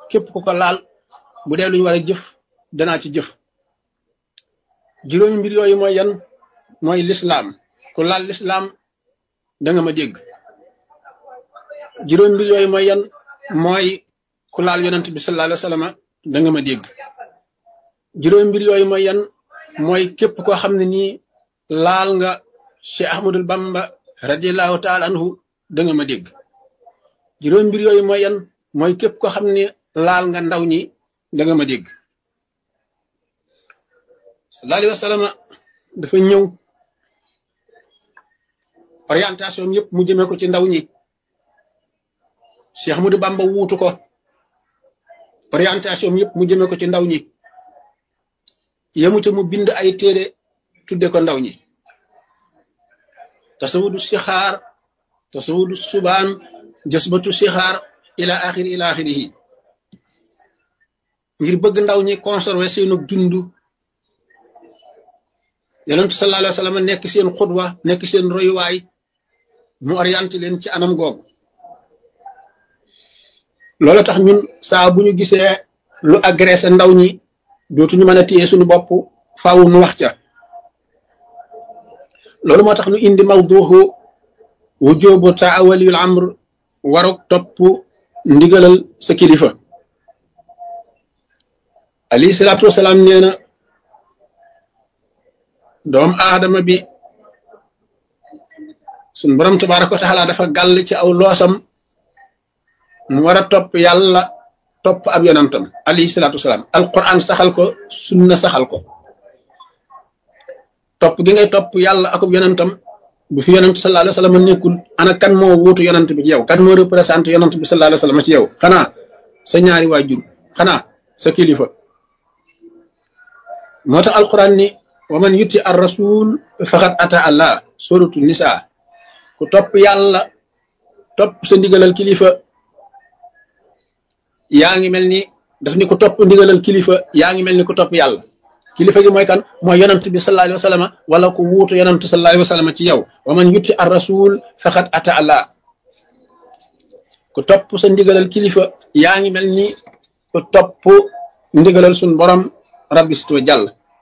képp ku ko laal bu dee lu ñu war a jëf danaa ci jëf juróomi mbir yooyu mooy yan mooy lislaam ku laal lislaam da nga ma dégg juróomi mbir yooyu mooy yan mooy ku laal yonent bi sallallahu alayhi wa sallam da nga ma dégg juróomi mbir yooyu mooy yan mooy képp koo xam ne nii laal nga Cheikh Ahmadul Bamba radiallahu taala anhu da nga ma dégg juróomi mbir yooyu mooy yan mooy képp koo xam ne laal nga ndaw ñi da nga ma dégg sallallahu alayhi wa sallam dafa ñëw orientation yëpp mu jëmee ko ci ndaw ñi Cheikh Ahmadou Bamba wuutu ko orientation yëpp mu jëmee ko ci ndaw ñi yemu te mu bind ay téere tudde ko ndaw ñi tasawudu sixaar tasawudu subaan jasbatu sixaar ila axirihi ngir bëgg ndaw ñi conserver seenu dund yonent sallallahu alayhi wa sallam nekk seen xudwa nekk seen royuwaay mu orienté leen ci anam googu loolu tax ñun saa bu ñu gisee lu agressé ndaw ñi dootuñu mën a téye suñu bopp faaw nu wax ca loolu moo tax nu indi mawduhu wujubu taawaliyul amr waruk topp ndigalal sa kilifa alayhi salaatu wasalaam nee na doom aadama bi suñ borom tabaraka wa taala dafa gàll ci aw loosam mu war a topp yàlla topp ab yonantam alayhi salaatu wasalaam alquran saxal ko sunna saxal ko topp gi ngay topp yàlla akub yonantam bu fi yonant sallallahu alayhi wa sallam nekkul ana kan moo wuutu yonant bi ci yow kan moo représenté yonant bi sallallahu alayhi wa sallam ci yow xanaa sa ñaari waajur xanaa sa kilifa moo tax alquran ni wa man yuti ar rasul faqad ata allah suratu nisa ku topp yàlla topp sa ndigalal kilifa yaa ngi mel ni daf ni ku topp ndigalal kilifa yaa ngi mel ni ku topp yàlla kilifa gi mooy kan mooy yonant bi sallallahu alayhi wa sallam wala ku wuutu yonant sallallahu alayhi wa sallam ci yow wa man yuti ar rasul faqad ata allah ku topp sa ndigalal kilifa yaa ngi mel ni ku topp ndigalal sun borom rabbi situ jàll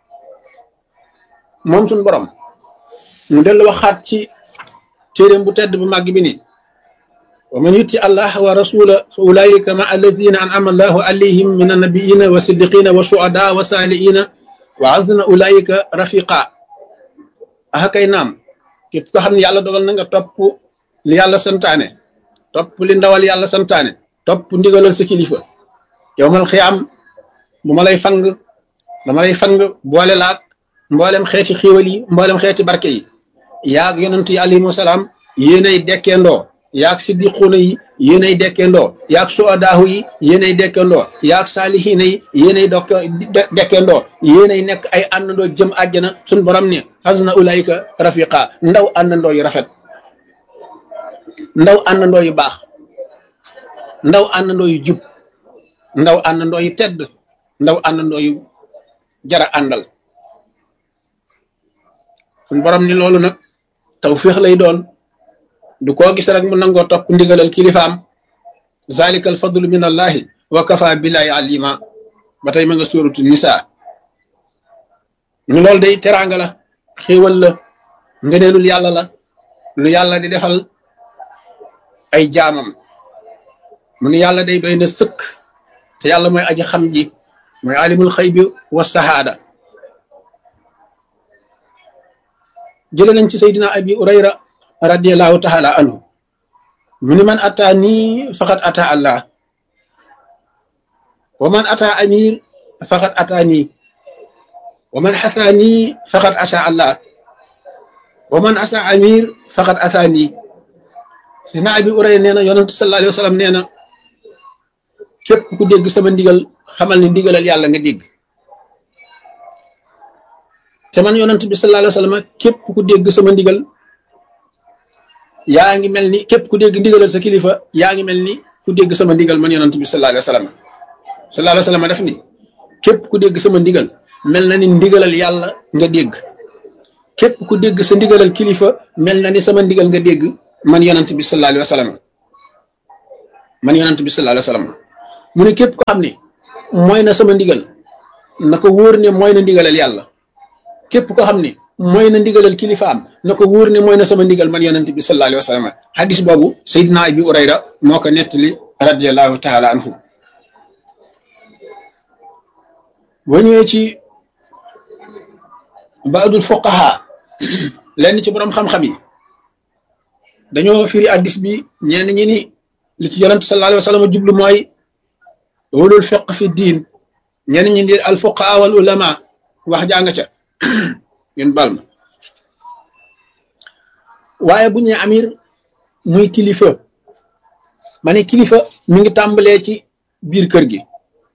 moom sun borom mu dellu waxaat ci téeréem bu tedd bu màgg bi ni wa man yuti allah wa rasula fa ulaika ma alladina an'ama allahu alayhim min annabiyina wa siddiqina wa shuhada wa salihina wa azna ulaika rafiqa kay naam képp ko xam ne yàlla dogal na nga topp li yàlla santaane topp li ndawal yàlla santaane topp ndigalal sa kilifa yowmal xiyaam bu ma lay fang dama lay fang boole laak mboolem xeeti xiiwal yi mboolem xeeti barke yi yaag yonent yi alayhimu salaam yéenay dekkeendoo yaag siddiquuna yi yéenay dekkeendoo yaag suadaahu yi yéenay dekkeendoo yaag saalihiina yi yéenay dekkeendoo yéenay nekk ay àndandoo jëm àjjana suñ borom ne hasuna ulaayika rafiqa ndaw àndandoo yu rafet ndaw àndandoo yu baax ndaw àndandoo yu jub ndaw àndandoo yu tedd ndaw àndandoo yu jara àndal suñ borom ni loolu nag tawfiix lay doon du koo gis rek mu nangoo topp ndigalal kilifaam zalika al fadlu min allahi wa kafa billahi alima ba tey ma nga suuratu nisaa ñu loolu day teraanga la xéewal la ngëneelul yàlla la lu yàlla di defal ay jaamam mu ni yàlla day doy na sëkk te yàlla mooy aji xam ji mooy alimul xaybi wa sahaada jële nañ ci saydina abi urayra radiallahu taala anhu mu ni man ata nii faqad ata allah wa man ata amir faqad ata nii wa man asa nii faqad asa allah wa man asa amir faqad asa nii saydina abi urayra nee na yonent sallallahu alayhi wa sallam nee na képp ku dégg sama ndigal xamal ni ndigalal yàlla nga dégg te man yonent bi sallallahu alayhi wa sallam képp ku dégg sama ndigal yaa ngi mel ni képp ku dégg ndigalal sa kilifa yaa ngi mel ni ku dégg sama ndigal man yonent bi sallallahu alayhi wa sallam sallallahu alayhi wa sallam def ni képp ku dégg sama ndigal mel na ni ndigalal yàlla nga dégg képp ku dégg sa ndigalal kilifa mel na ni sama ndigal nga dégg man yonent bi sallallahu alayhi wa sallam man yonent bi sallallahu alayhi wa sallam mu ne képp ko xam ne mooy na sama ndigal na ko wóor ne mooy na ndigalal yàlla képp ko xam ne mooy na ndigalal kilifaam na ko wóor ne mooy na sama ndigal man yonent bi sallallahu alayhi wa sallam hadis boobu Seydina Abi Hurayra moo ko nettali radiyallahu taala anhu boo ñëwee ci baadul fuqaha lenn ci borom xam-xam yi dañoo firi hadis bi ñenn ñi ni li ci yonent sallallahu alayhi wa sallam jublu mooy ulul fiqh fi diin ñenn ñi di al fuqaha wal ulama wax jàng ca ngeen bal ma waaye bu ñee amir muy kilifa ma ne kilifa mi ngi tàmbalee ci biir kër gi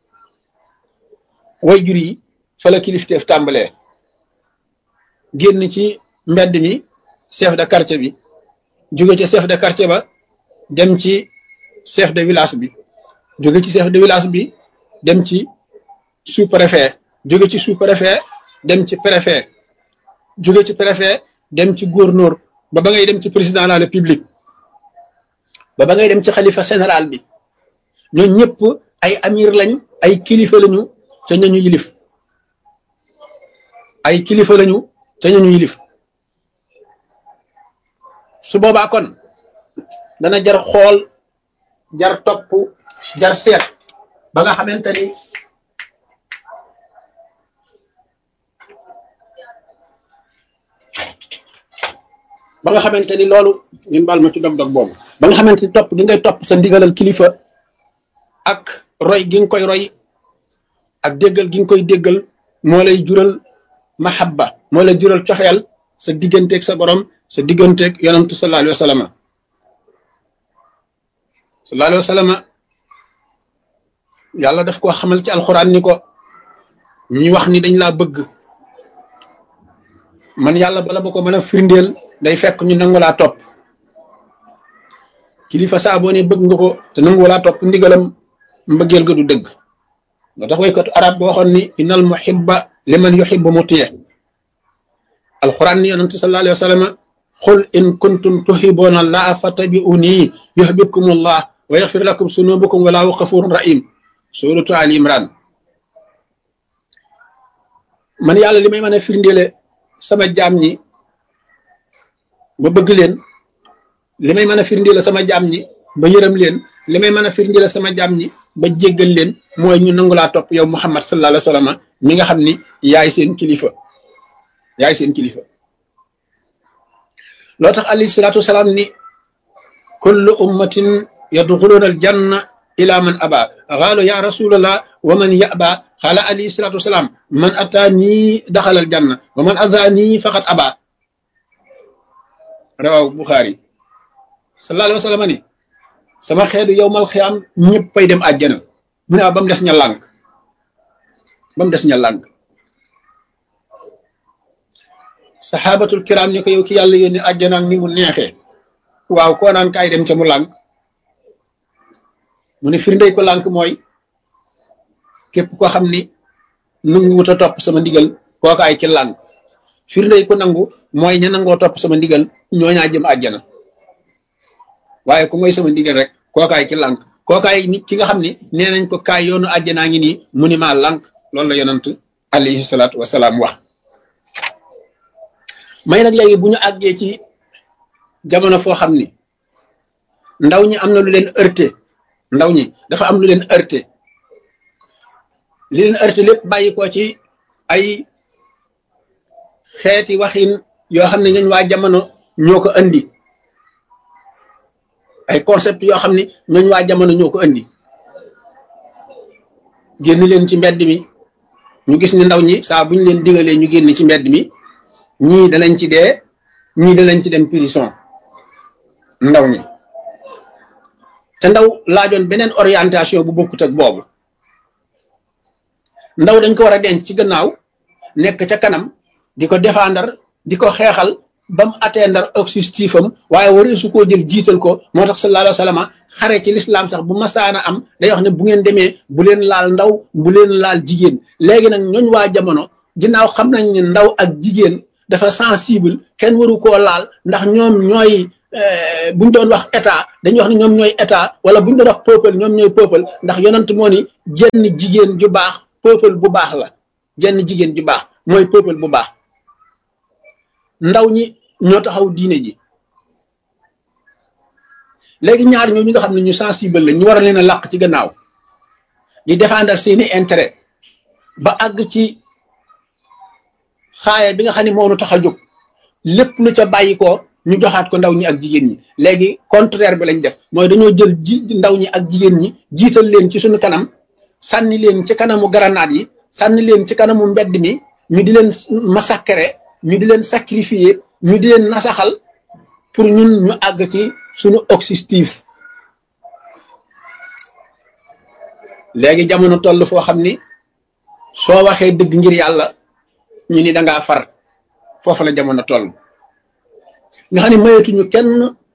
way jur yi fa la kilifteef tàmbalee génn ci mbedd mi chef de quartier bi jóge ci chef de quartier ba dem ci chef de village bi jóge ci chef de village bi dem ci sous-préfet jóge ci sous-préfet dem ci préfet jóge ci préfet dem ci gouverneur ba ngay dem ci président de la république ba ngay dem ci xalifa général bi ñoo ñëpp ay amir lañ ay kilifa lañu ca ñañu yilif ay kilifa lañu ca ñañu yilif su boobaa kon dana jar xool jar topp jar seet ba nga xamante ni loolu ñun baal ma ci dog-dog boobu ba nga xamante ni topp gi ngay topp sa ndigalal kilifa ak roy gi nga koy roy ak déggal gi nga koy déggal moo lay jural mahabba moo lay jural cofeel sa digganteeg sa borom sa digganteeg yonantu sallallahu alayhi wa sallam sallallahu alayhi wa sallam yàlla daf koo xamal ci alxuraan ni ko ñi wax ni dañ laa bëgg man yàlla bala ba ko mën a firndeel day fekk ñu nangu laa topp kilifa saa boo ne bëgg nga ko te nangu laa topp ndigalam mbëggeel ga du dëgg moo tax waykatu arab boo waxoon ni innal muhibba liman yuhibbu mutiya alquran ni yonente sallallahu alayhi wa sallam qul in kuntum tuhibbuna allaha fattabi'uni yuhibbukumullah wa yaghfir lakum sunubakum wallahu ghafurun rahim suratu ali imran man yàlla li may mën a firndeele sama jaam ñi ba bëgg leen li may mën a firndeele sama jaam ñi ba yërëm leen li may mën a firndeele sama jaam ñi ba jéggal leen mooy ñu nangu laa topp yow Muhammad sallallahu alayhi wa sallam mi nga xam ni yaay seen kilifa loo tax alayhi salaatu wasalaam ni kullu ummatin yadxuluuna al janna ila man aba qaalu ya rasulallah wa man yaba qaala alayhi salaatu wasalaam man ataani daxalal janna wa man azaani faqad aba rawahu Buxaari sallallahu alayhi wa sallam ni sama xeetu yowmal xiyaam ñëppay dem àjjana mu ne ba mu des ña lànk saxaabatul kiram ni ko yow ki yàlla yónni àjjana ak ni mu neexee waaw koo naan kaay dem ca mu lànk mu ne firndey ko lànk mooy képp koo xam ni nangu wut a topp sama ndigal kookaay ci lànk firndey ko nangu mooy ña nangoo topp sama ndigal ñooñaa jëm àjjana waaye ku mooy sama ndigal rek kookaay ci lànk kookaay nit ki nga xam ne nee nañ ko kaay yoonu àjjanaa ngi nii mu ni maa lànk loolu la yonant alayhi salaatu wasalaam wax may nag léegi bu ñu àggee ci jamono foo xam ni ndaw ñi am na lu leen heurté ndaw ñi dafa am lu leen heurté li leen heurté lépp bàyyi ko ci ay xeeti waxin yoo xam ne ñooñ waa jamono ñoo ko andi ay concept yoo xam ne ñooñ waa jamono ñoo ko andi génn leen ci mbedd mi ñu gis ni ndaw ñi saa bu ñu leen digalee ñu génn ci mbedd mi ñii danañ ci dee ñii danañ ci dem prison ndaw ñi te ndaw laajoon beneen orientation bu bokkut ak boobu ndaw dañ ko war a denc ci gannaaw nekk ca kanam di ko défendre di ko xeexal ba mu atteindre objectif am waaye waree su koo jël jiital ko moo tax sallallahu alayhi wa sallam xare ci lislaam sax bu masaana am day wax ne bu ngeen demee bu leen laal ndaw bu leen laal jigéen léegi nag ñooñ waa jamono ginnaaw xam nañ ne ndaw ak jigéen dafa sensible kenn waru koo laal ndax ñoom ñooy buñ doon wax état dañuy wax ne ñoom ñooy état wala buñ doon wax peuple ñoom ñooy peuple ndax yonent moo ni jenn jigéen ju baax peuple bu baax la jenn jigéen ju baax mooy peuple bu baax ndaw ñi ñoo taxaw diine ji léegi ñaar ñoo ñi nga xam ne ñu sensible la ñu war a leen a làq ci gannaaw di défendre seeni intérêt ba àgg ci xaaya bi nga xam ne moo nu tax a jóg lépp lu ca bàyyi ko ñu joxaat ko ndaw ñi ak jigéen ñi léegi contraire bi lañ def mooy dañoo jël ndaw ñi ak jigéen ñi jiital leen ci suñu kanam sànni leen ci kanamu garanaat yi sànni leen ci kanamu mbedd mi ñu di leen massacrer ñu di leen sacrifier ñu di leen nasaxal pour ñun ñu àgg ci suñu objectif léegi jamono toll foo xam ni soo waxee dëgg ngir yàlla ñu ni dangaa far foofu la jamono toll nga xam ne mayetuñu kenn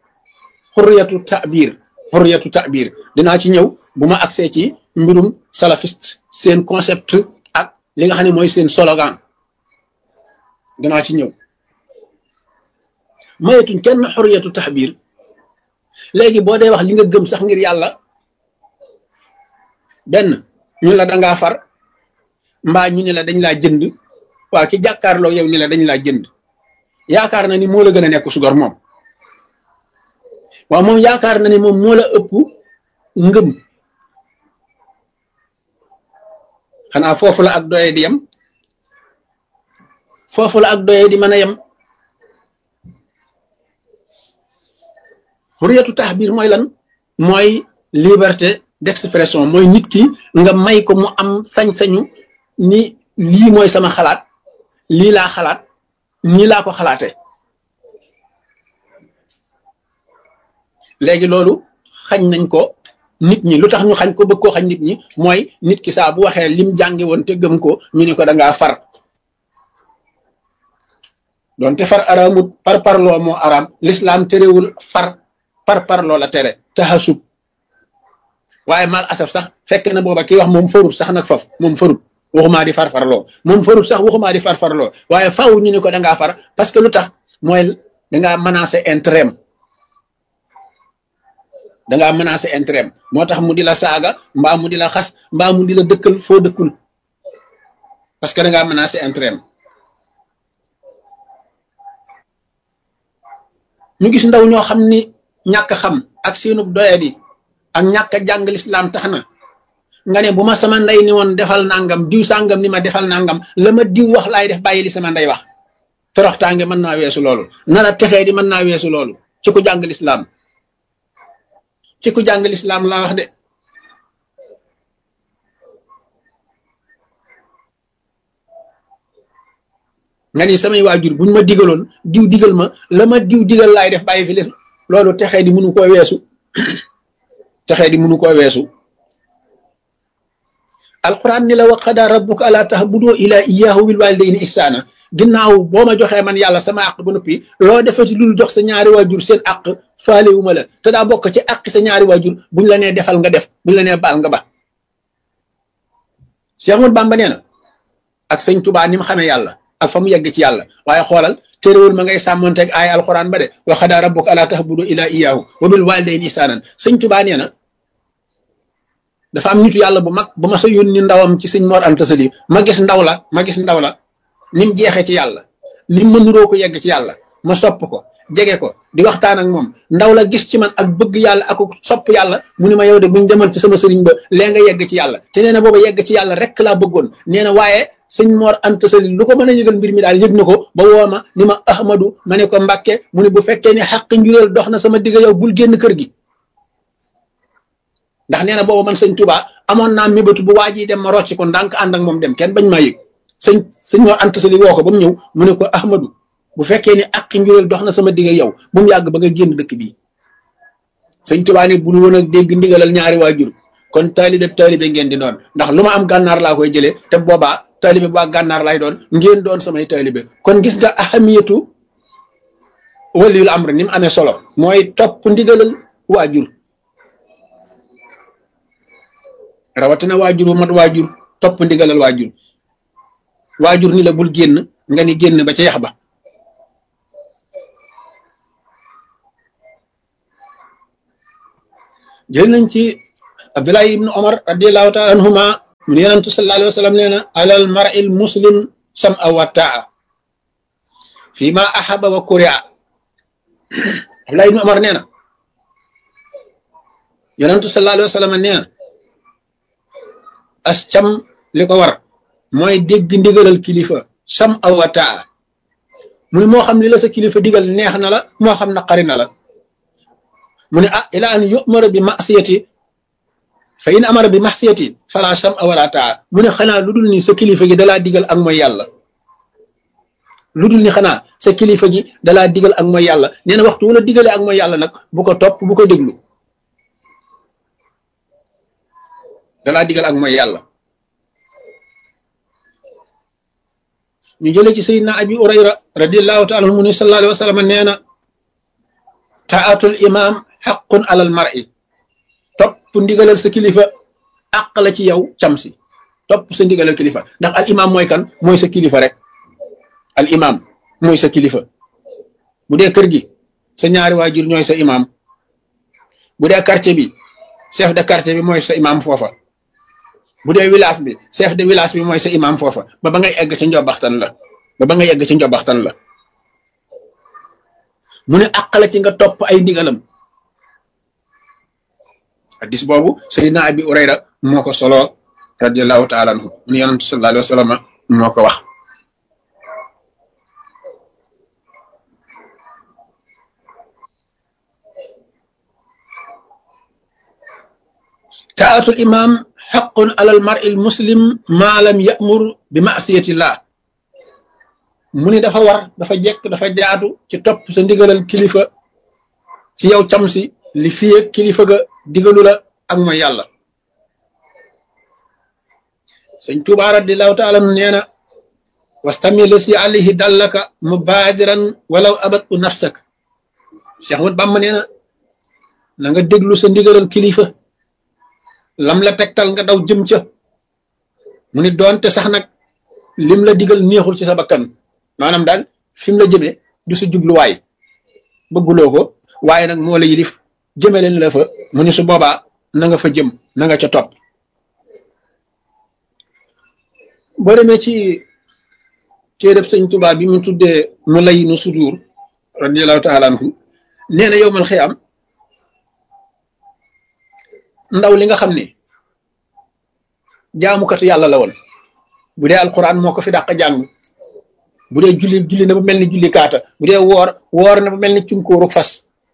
xurriyatu ta'bir dinaa ci ñëw bu ma agsee ci mbirum salafiste seen concept ak li nga xam ne mooy seen slogan dinaa ci ñëw mayetuñ kenn xurriyatu ta'bir léegi boo dee wax li nga gëm sax ngir yàlla benn ñu la dangaa far mbaa ñu ne la dañ laa jënd waa ki jàkkaarloo yow ni la dañ laa jënd yaakaar na ni moo la gën a nekk su gor moom waaw moom yaakaar na ni moom moo la ëpp ngëm xanaa foofu la ak doye di yem foofu la ak doye di mën a yem xuriyatu taxbiir mooy lan mooy liberté d'expression mooy nit ki nga may ko mu am sañ-sañu ni lii mooy sama xalaat lii laa xalaat nii laa ko xalaate léegi loolu xañ nañ ko nit ñi lu tax ñu xañ ko bëgg koo xañ nit ñi mooy nit ki saa bu waxee lim jàngi woon te gëm ko ñu ne ko dangaa far doonte far araamut par parloo moo araam l'islam terewul far par parloo la tere taxasub waaye mal asaf sax fekk na booba kii wax moom farut sax nag faf moom farut waxumaa di farfarloo moom farut sax waxumaa di farfarloo waaye faaw ñu ne ko dangaa far parce que lu tax mooy dangaa menacer intérêt dangaa menacer intérêt moo tax mu di la saaga mbaa mu di la xas mbaa mu di la dëkkal foo dëkkul parce que dangaa menacer intérêt ñu gis ndaw ñoo xam ni ñàkk xam ak seenub doyadi ak ñàkk a jàng lislaam tax na nga ne bu ma sama ndey ni woon defal nangam diw sàngam ni ma defal nangam la ma diw wax laay def bàyyi li sama ndey wax toroxtaange mën naa weesu loolu nara texee di mën naa weesu loolu ci ku jàng lislaam ci ku jàng lislaam laa wax de nga ni samay waajur buñ ma digaloon diw digal ma la ma diw digal laay def bàyyi fi lis loolu texee di mënu koo weesu texee di mënu koo weesu alquran ni la wa qadaa rabbuka alaa ta'budu illa iyyaahu bil waalidayni ihsaana ginnaaw boo ma joxee man yàlla sama àq ba noppi loo defati lul jox sa ñaari waajur seen àq faalewuma la te daa bokk ci àq sa ñaari waajur buñ la nee defal nga def buñ la nee baal nga ba Cheikh Ahmadou Bamba nee na ak sëñ Tuubaa ni mu xamee yàlla ak fa mu yegg ci yàlla waaye xoolal téerewul ma ngay sàmmonteeg ay alquran ba de wa qadaa rabbuka alaa ta'budu illa iyyaahu wa bil waalidayni ihsaanan sëñ Tuubaa nee na dafa am nitu yàlla bu mag ba ma sa yónni ndawam ci sëñ Mor Anta Sali ma gis ndaw la ni mu jeexee ci yàlla ni mu mënuroo ko yegg ci yàlla ma sopp ko jege ko di waxtaan ak moom ndaw la gis ci man ak bëgg yàlla ak sopp yàlla mu ni ma yow de buñ demal ci sama sëriñ ba lee nga yegg ci yàlla te nee na booba yegg ci yàlla rek laa bëggoon nee na waaye sëñ Mor Anta Sali lu ko mën a yëgal mbir mi daal yëg na ko ba woo ma ni ma Ahmadu ma ne ko Mbàkke mu ne bu fekkee ne xaq njureel dox na sama digg yow bul génn kër gi ndax nee na booba man sëñ Touba amoon naa mébétu bu waa ji dem ma rocc ko ndànk ànd ak moom dem kenn bañ maa yëg sëñ Mor Anta Sali woo ko ba mu ñëw mu ne ko Ahmadu bu fekkee ne ak njureel dox na sama digg yow bu mu yàgg ba nga génn dëkk bii sëñ Touba ni bu ñu woon a dégg ndigalal ñaari waajur kon taalibe ngeen di doon ndax lu ma am gànnaar laa koy jëlee te boobaa taalibe bu waa gànnaar lay doon ngeen doon samay taalibe kon gis nga ahamiyatu waliyul amr ni mu amee solo mooy topp ndigalal waajur rawatina waajur wu mat waajur topp ndigalal waajur ni la bul génn nga ni génn ba ca yax ba jël nañ ci Abdullah ibn Omar radiyallahu taala anhuma من ينتو صلى الله عليه وسلم لنا على المرء المسلم سمع وطاعة فيما أحب وكره عبد الله بن عمر نينا ينتو صلى الله عليه وسلم نينا أسجم لكوار موي ديغ ndigalal kilifa sam aw taa muy mo xam ni la sa kilifa digal neex na la mo xam naqari na la muni ila an yu'mara bi ma'siyati fa in amara bi maxsiyati fala sam wala taa mu ne xanaa lu dul ni sa kilifa gi dalaa digal ak mooy yàlla lu dul ni xanaa sa kilifa gi dalaa digal ak mooy yàlla nee na waxtu wala digale ak mooy yàlla nag bu ko topp bu ko déglu dalaa digal ak mooy yàlla ñu jële ci sayyidina abi urayra radiyallahu ta'ala anhu mu ne sallallahu alayhi wa sallam nee na taatul imam haqqun alal mar'i topp ndigalal sa kilifa àq la ci yow cam si topp sa ndigalal kilifa ndax al imam mooy kan mooy sa kilifa rek al imam mooy sa kilifa bu dee kër gi sa ñaari waajur ñooy sa imam bu dee quartier bi chef de quartier bi mooy sa imam foofa bu dee village bi chef de village bi mooy sa imam foofa ba ngay egg ci njobaxtan la ba ngay egg ci njobaxtan la mu ne àq la ci nga topp ay ndigalam hadis boobu sayyidina abi urayra moo ko solo radiyallahu ta'ala anhu ni yonent sallallahu alayhi wa sallam moo ko wax ta'atul imam haqqun ala al mar'i al muslim ma lam ya'mur bi ma'siyatillah mu ni dafa war dafa jekk dafa jaatu ci topp sa ndigalal kilifa ci yow cam si li fiye kilifa ga digalu la ak mooy yàlla sëñ Tuubaa radiyallahu ta'ala nee na wastamil si alayhi dallaka mubadiran walaw abat u nafsak Cheikh Ahmad Bamba nee na nga déglu sa ndigalal kilifa lam la tegtal nga daw jëm ca mu ni doonte sax nag lim la digal neexul ci sa bakkan maanaam daal fi mu la jëmee du sa jubluwaay bëgguloo ko waaye nag moo la yilif jëme leen la fa mu ni su boobaa na nga fa jëm na nga ca topp boo demee ci téereb sëñ Tuubaa bi mu tuddee nu lay nu sudur radiyallahu ta'ala anhu nee na yowmal xiyaam ndaw li nga xam ne jaamukatu yàlla la woon bu dee alquran moo ko fi dàq jàng bu dee julli na ba mel ni julli kaata bu dee woor na ba mel ni cunkóoru fas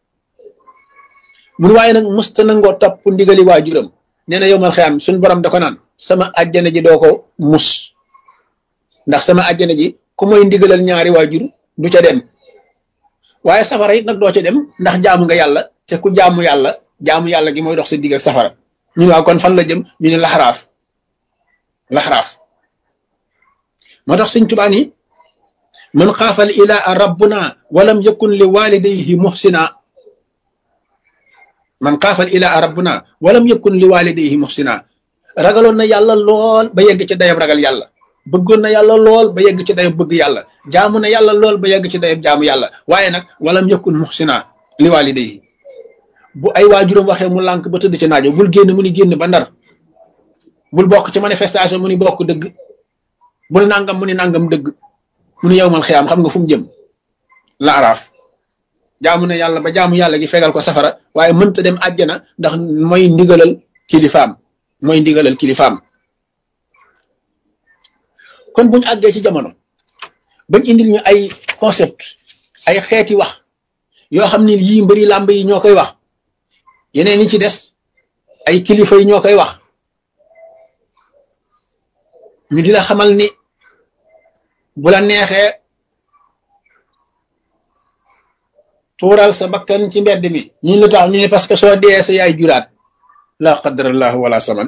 mun waaye nag musta nangoo topp ndigali waajuram nee na yowmal xiyaam suñ borom da ko naan sama àjjana ji doo ko mus ndax sama àjjana ji ku mooy ndigalal ñaari waajur du ca dem waaye safara it nag doo ca dem ndax jaamu nga yàlla te ku jaamu yàlla gi mooy dox sa digg ak safara ñu waaw kon fan la jëm ñu ne laxaraaf moo tax sëñ Tuubaa ni man xaafal ilaa rabbuna walam yakun li walidayhi muhsina man xaafal ilaa rabbuna walam yakun li walidayhi muhsina ragaloon na yàlla lool ba yegg ci dayab ragal yàlla bëggoon na yàlla lool ba yegg ci dayab bëgg yàlla jaamu na yàlla lool ba yegg ci dayab jaamu yàlla waaye nag walam yakun muhsina li walidayhi bu ay waajuram waxee mu lànk ba tëdd ci naajo bul génn mu ni génn ba ndar bul bokk ci manifestation mu ni bokk dëgg bul nangam mu ni nangam dëgg mu ni yowmal xiyaam xam nga fu mu jëm la araaf jaamu na yàlla ba jaamu yàlla gi fegal ko safara waaye mënta dem àjjana ndax mooy ndigalal kilifaam kon buñu àggee ci jamono bañ indil ñu ay concept ay xeeti wax yoo xam ne yii mbëri làmb yi ñoo koy wax yeneen ñi ci des ay kilifa yi ñoo koy wax ñu di la xamal ni bu la neexee tuural sa bakkan ci mbedd mi ñi lu tax ñu ne parce que soo dee sa yaay juraat la qadarallahu wala saman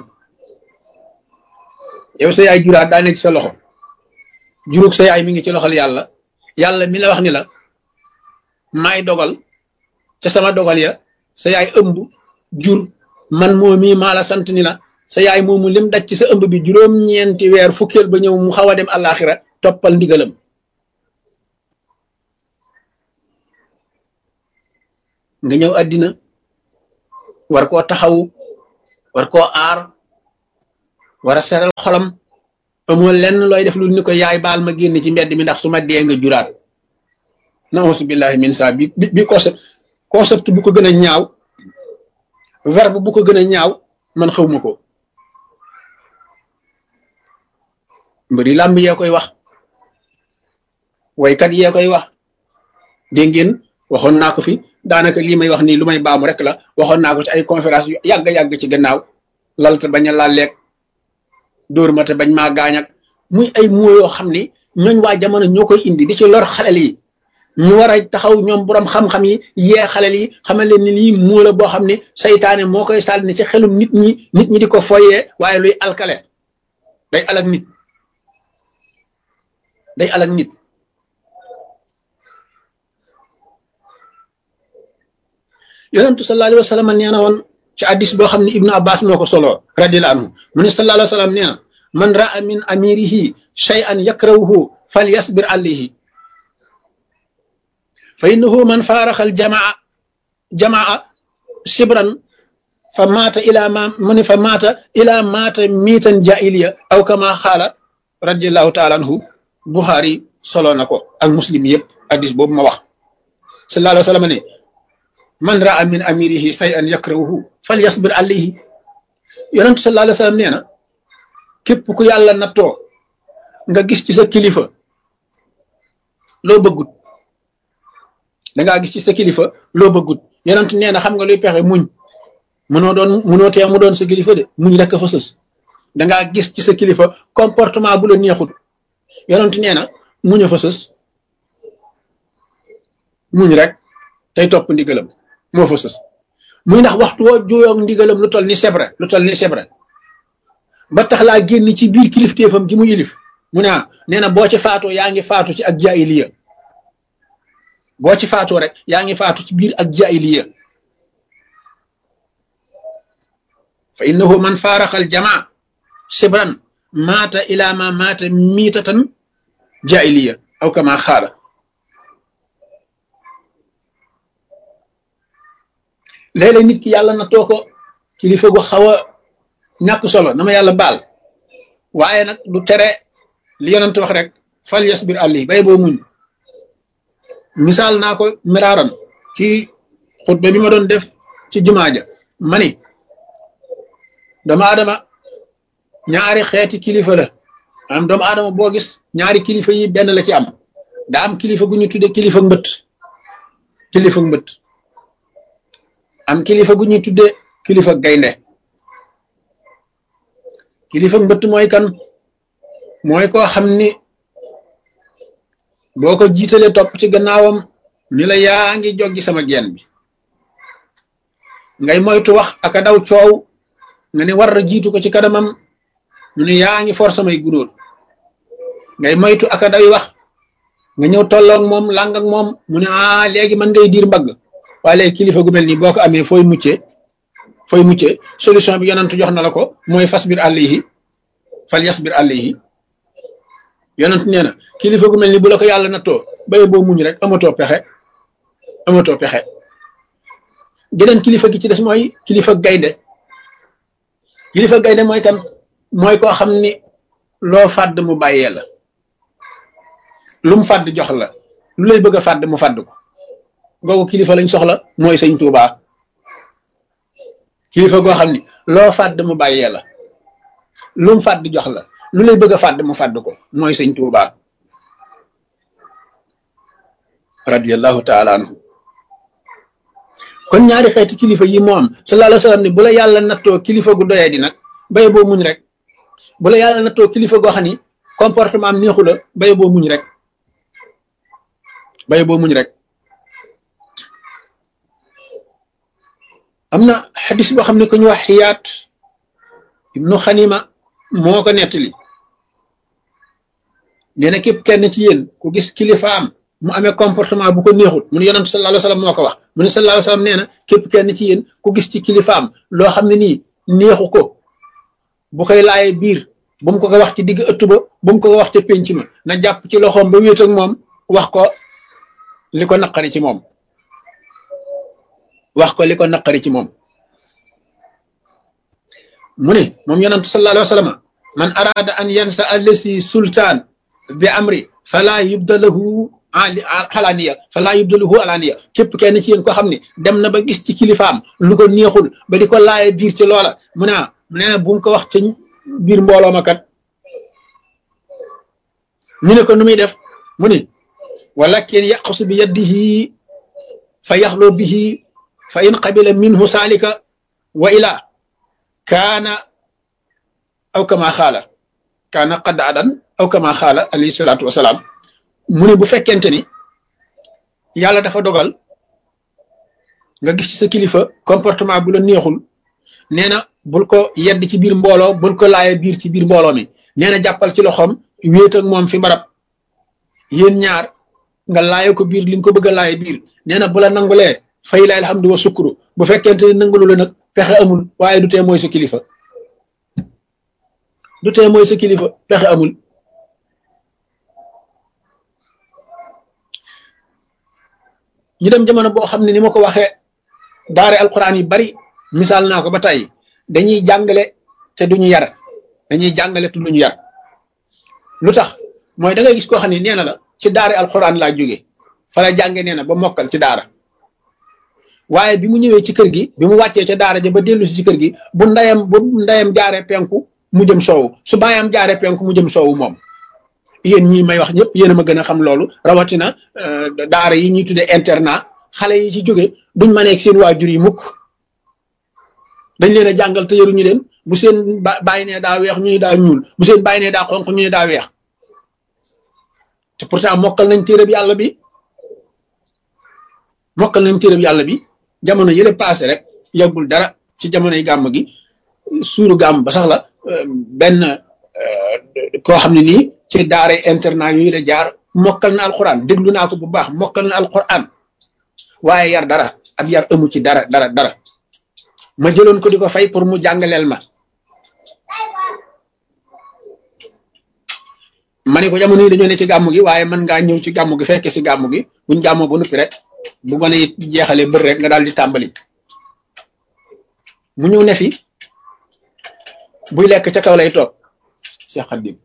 yow sa yaay juraat daa nekk ci sa loxo jurug sa yaay mi ngi ci loxol yàlla mi la wax ni la maay dogal ca sama dogal ya sa yaay ëmb jur man moo mii maa la sant ni la sa yaay moomu lim daj ci sa ëmb bi juróom-ñeenti weer fukkeel ba ñëw mu xaw a dem àllaaxira toppal ndigalam nga ñëw àddina war koo taxaw war koo aar war a seral xolam amoo lenn looy def lu ni ko yaay baal ma génn ci mbedd mi ndax su ma dee nga juraat nausu billahi min sa bi concept bu ko gën a ñaaw verbe bu ko gën a ñaaw man xawma ko mbëri làmb yee koy wax waykat yee koy wax dégg ngeen waxoon naa ko fi daanaka lii may wax nii lu may baamu rek la waxoon naa ko ci ay conférence yu yàgg ci gannaaw lalte bañ a laaleeg dóor ma te bañ maa gaañak muy ay moo yoo xam ni ñooñ waa jamono ñoo koy indi di ci lor xalel yi ñu war a taxaw ñoom borom xam-xam yi yee xalel yi xamal leen ni lii moo la boo xam ni saytaane moo koy sànni ci xelum nit ñi di ko foyee waaye luy alkale day alak nit day alak nit yonentu sallallahu alayhi wa sallam nee na woon ci hadis boo xam ne ibnu abbas moo ko solo radiyallahu anhu mu ne sallallahu alayhi wa sallam nee na man raa min amirihi shay'an yakrahuhu falyasbir alayhi fa innahu man faaraxal jamaa sibran fa maata ila ma mu ne fa maata ila maata miitan jaahiliya aw kama xaala radiyallahu taala anhu buxaari solo na ko ak muslim yëpp hadis boobu ma wax sallallahu alayhi wa sallam ne man raa min amirihi shay'an yakrahuhu falyasbir alayhi yonentu sallallahu alayhi wa sallam nee na képp ku yàlla nattoo nga gis ci sa kilifa loo bëggut dangaa gis ci sa kilifa loo bëggut yonentu nee na xam nga luy pexe muñ mënoo tee mu doon sa kilifa de muñ rek fa sës dangaa gis ci sa kilifa comportement bu la neexut yonentu nee na muñ a fa sës muñ rek tey topp ndigalam moo fa sës muy ndax waxtu woo juyoog ndigalam lu toll ni sebre ba tax laa génn ci biir kilifteefam gi mu yilif mu ne nee na boo ci faatoo yaa ngi faatu ci ak jaahiliya boo ci faatoo rek yaa ngi faatu ci biir ak jaahiliya fa innahu man faaraxal jamaa sibran maata ila ma maata miitatan jaahiliya aw kama xaala léeg-léeg nit ki yàlla na too ko kilifa gu xaw a ñàkk solo na ma yàlla baal waaye nag du tere li yonent wax rek fal yasbir ali bay boo muñ misaal naa ko miraaran ci xutba bi ma doon def ci jumaa ja ma ni doomu aadama ñaari xeeti kilifa la am doomu aadama boo gis ñaari kilifa yi benn la ci am daa am kilifa gu ñu tudde kilifa mbët am kilifa gu ñuy tudde kilifa gaynde kilifa mbëtt mooy kan mooy koo xam ni boo ko jiitalee topp ci gannaawam ni la yaa ngi joggi sama geen bi ngay moytu wax aka daw coow nga ni war a jiitu ko ci kanamam mu ni yaa ngi for samay gunóor ngay moytu aka dawi wax nga ñëw tolloog moom làng ak moom mu ne léegi man ngay diir mbagg waaye léegi kilifa gu mel nii boo ko amee fooy muccee solution bi yonent jox na la ko mooy fasbir alayhi fal yasbir alayhi yonent nee na kilifa gu mel ni bu la ko yàlla nattoo baye boo muñ rek amatoo pexe geneen kilifa gi ci des mooy kilifa gaynde mooy kan mooy koo xam ni loo fàdd mu bàyyee la lu mu fàdd jox la lu lay bëgg a fàdd mu fàdd ko googu kilifa lañ soxla mooy sëñ Tuubaa kilifa goo xam ni loo fàdd mu bàyyee la lu mu fàdd jox la lu lay bëgg a fàdd mu fàdd ko mooy sëñ Tuubaa radiyallahu taala anhu kon ñaari xeeti kilifa yi moo am sallallahu alayhi wa sallam ni bu la yàlla nattoo kilifa gu doyee di nag baye boo muñ rek bu la yàlla nattoo kilifa goo xam ni comportement am neexu la baye boo muñ rek am na xadis boo xam ne ku ñu wax xiyaat ibnu xanima moo ko nettali nee na képp kenn ci yéen ku gis kilifaam mu amee comportement bu ko neexut mu ne yonent sallallahu alayhi wa sallam moo ko wax mu ne sallallahu alayhi wa sallam nee na képp kenn ci yéen ku gis ci kilifaam loo xam ne nii neexu ko bu koy laaye biir bu mu ko wax ci digg ëtt ba bu mu ko wax ca pénc ma na jàpp ci loxoom ba wéet ak moom wax ko li ko naqari ci moom mu ne moom yonantu sallallahu alayhi wa sallam man arada an yansa allasi sultaan bi amri fala yubdalahu alaniya fala yubdalahu alaniya képp kenn ci yéen ko xam ne dem na ba gis ci kilifaam lu ko neexul ba di ko laaye biir ci loola mu ne nee na bu mu ko wax ca biir mbooloo ma kat ñu ne ko nu muy def mu ne walakin yaqsu bi yadihi fa yaxloo bihi fa in qabila minhu saalika wa ila kaana aw kama xaala kaana qad adan aw kama xaala alayhi salaatu wasalaam mu ne bu fekkente ni yàlla dafa dogal nga gis ci sa kilifa comportement bu la neexul nee na bul ko yedd ci biir mbooloo bul ko laaye biir ci biir mbooloo mi nee na jàppal ci loxoom wéet ak moom fi barab yéen ñaar nga laaye ko biir li nga ko bëgg a laaye biir nee na bu la nangulee fay la alhamdu wa sukru bu fekkente ni nangulu la nag pexe amul waaye du tee mooy sa kilifa du tee mooy sa kilifa pexe amul ñu dem jamono boo xam ne ni ma ko waxee daare alquran yi bari misaal naa ko ba tey dañuy jàngale te duñu yar dañuy jàngale te duñu yar lu tax mooy da ngay gis koo xam ne nee na la ci daare alquran laa jóge fa la jànge nee na ba mokkal ci daara waaye bi mu ñëwee ci kër gi bi mu wàccee ca daara ja ba dellu si ci kër gi bu ndeyam jaaree penku mu jëm soowu su baayam jaaree penku mu jëm soowu moom yéen ñii may wax ñëpp yéen a ma gën a xam loolu rawatina daara yi ñuy tuddee internat xale yi ci jóge duñ ma nekk seen waajur yi mukk dañ leen a jàngal te yaruñu leen bu seen bàyyi nee daa weex ñu ne daa ñuul bu seen bàyyi nee daa xonq ñu ne daa weex te pourtant mokkal nañ téereb yàlla bi mokkal nañ téereb yàlla bi jamono yële passé rek yàggul dara ci jamonoy gàmm gi suuru gàmm ba sax la benn koo xam ne nii ci daara internat yooyu la jaar mokkal na alquran déglu naa ko bu baax mokkal na alquran waaye yar dara ab yar amu ci dara ma jëloon ko di ko fay pour mu jàngaleel ma ne ko jamono yi dañoo ne ci gàmm gi waaye mën ngaa ñëw ci gàmm gi fekke si gàmm gi buñ gàmmoo ba noppi rek bu gone yi jeexalee bër rek nga daal di tàmbali mu ñëw ne fi buy lekk ca kaw lay toog Cheikh Khadim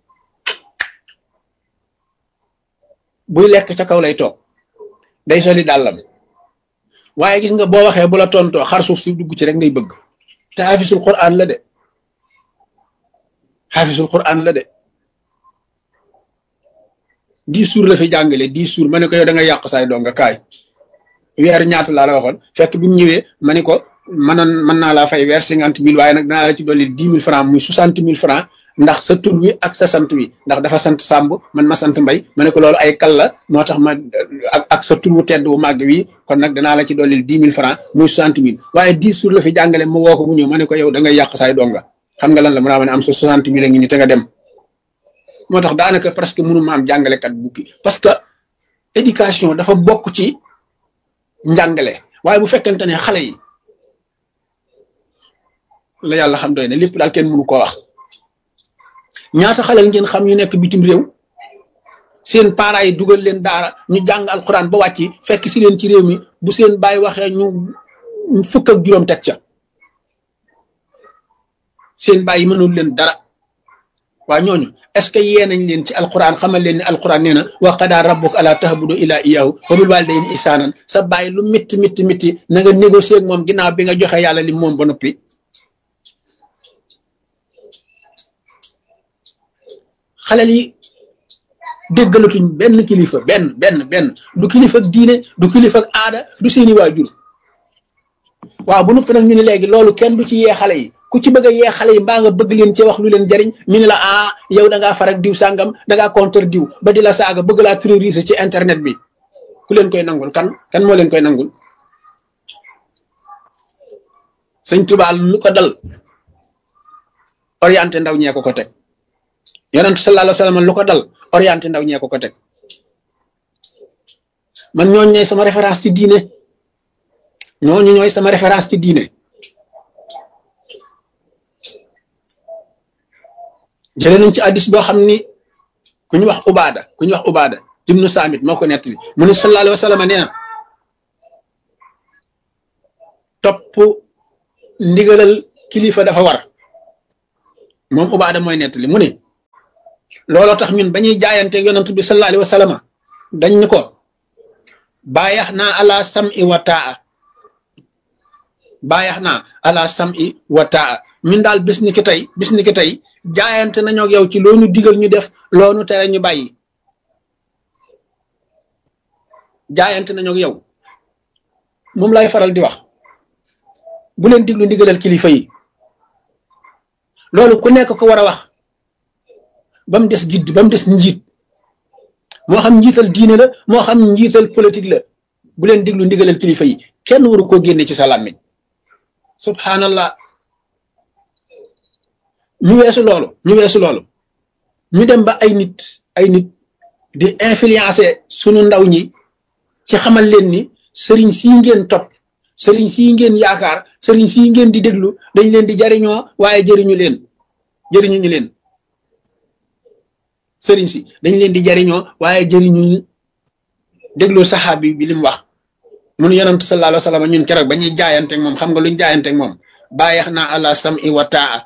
buy lekk ca kaw lay toog day soli dàllam waaye gis nga boo waxee bu la tontoo xar suuf si dugg ci rek ngay bëgg te xaafisul Qur'an la de xaafisul Qur'an la de 10 jours la fi jàngale 10 jours ma ne ko yow da nga yàq saay doo nga kaay weer ñaata laa la waxoon fekk bi mu ñëwee ma ne ko mën naa laa fay weer 50 000 waaye nag danaa la ci dolli 10 000 francs muy 60 000 francs ndax sa tur wi ak sa sant wi ndax dafa sant Samb man ma sant Mbay ma ne ko loolu ay kal la moo tax ma ak sa tur wu tedd wu màgg wi kon nag danaa la ci dolli 10 000 francs muy 60 000 waaye 10 jours la fi jàngale ma woo ko mu ñëw ma ne ko yow da ngay yàq saay donga xam nga lan la mu naa ma ne am sa 60 000 a ngi ni te nga dem moo tax daanaka presque mënu ma am jàngalekat bukki parce que éducation dafa bokk ci njàngale waaye bu fekkente ne xale yi la yàlla xam doy na lépp daal kenn mënu koo wax ñaata xale ngeen xam ñu nekk bitim réew seen parents yi dugal leen daara ñu jàng alxuraan ba wàcc fekk si leen ci réew mi bu seen baay waxee ñu fukk ak juróom teg ca seen baay yi mënul leen dara waa ñooñu est-ce que yee nañ leen ci alxuraan xamal leen ne alxuraan nee na wa qadaa rabbuka allaa ta'budu illaa iyyaahu wa bil waalidayni ihsaanan sa baay lu métti na nga négocier ak moom ginnaaw bi nga joxe yàlla li moom ba noppi. xalel yi déggalatuñ benn kilifa benn du kilifa ak diine du kilifa ak aada du seeni waajur waaw bu noppi nag ñu ne léegi loolu kenn du ci yee xale yi ku ci bëgg a yee xale yi mbaa nga bëgg leen ci wax lu leen jariñ ñu ne la yow da ngaa farak diw sàngam da ngaa contre diw ba di la saaga bëgg laa terroriser ci internet bi ku leen koy nangul kan moo leen koy nangul sëñ Tuubaa lu ko dal orienté ndaw ñee ko teg yonent sallallahu alayhi wa sallam lu ko dal orienté ndaw ñee ko teg man ñooñu ñooy sama référence ci diine ñooñu ñooy sama référence ci diine jëlee nañ ci addis boo xam ni ku ñu wax ubaada ibnu saamit moo ko nettali mu ne sallallahu alayhi wa sallam nee na topp ndigalal kilifa dafa war moom Ubaada mooy nettali mu ne looloo tax ñun ba ñuy jaayanteeg yonent bi sallallahu alayhi wa sallam dañ ñu ko baayax naa ala sam'i wa taa baayax naa ala sam'i wa taa ñun daal bis ni ki tey jaayante nañoo ak yow ci loo ñu digal ñu def loo ñu tere ñu bàyyi jaayante nañoo ak yow moom lay faral di wax bu leen diglu ndigalal kilifa yi loolu ku nekk ko war a wax ba mu des gidd ba mu des njiit moo xam njiital diine la moo xam njiital politique la bu leen diglu ndigalal kilifa yi kenn waru koo génne ci sa làmmiñ subhanallah ñu weesu loolu ñu dem ba ay nit di influencer sunu ndaw ñi ci xamal leen ni sëriñ sii ngeen topp sëriñ sii ngeen yaakaar sëriñ sii ngeen di déglu dañ leen di jariñoo waaye jëriñu ñu leen sëriñ si dañ leen di jariñoo waaye jëriñu déglu saxaabi bi li mu wax mun yonent sallallahu alayhi wa sallam ñun keroog ba ñuy jaayanteeg moom xam nga luñ jaayanteeg moom bàyyax naa ala sam'i wa taa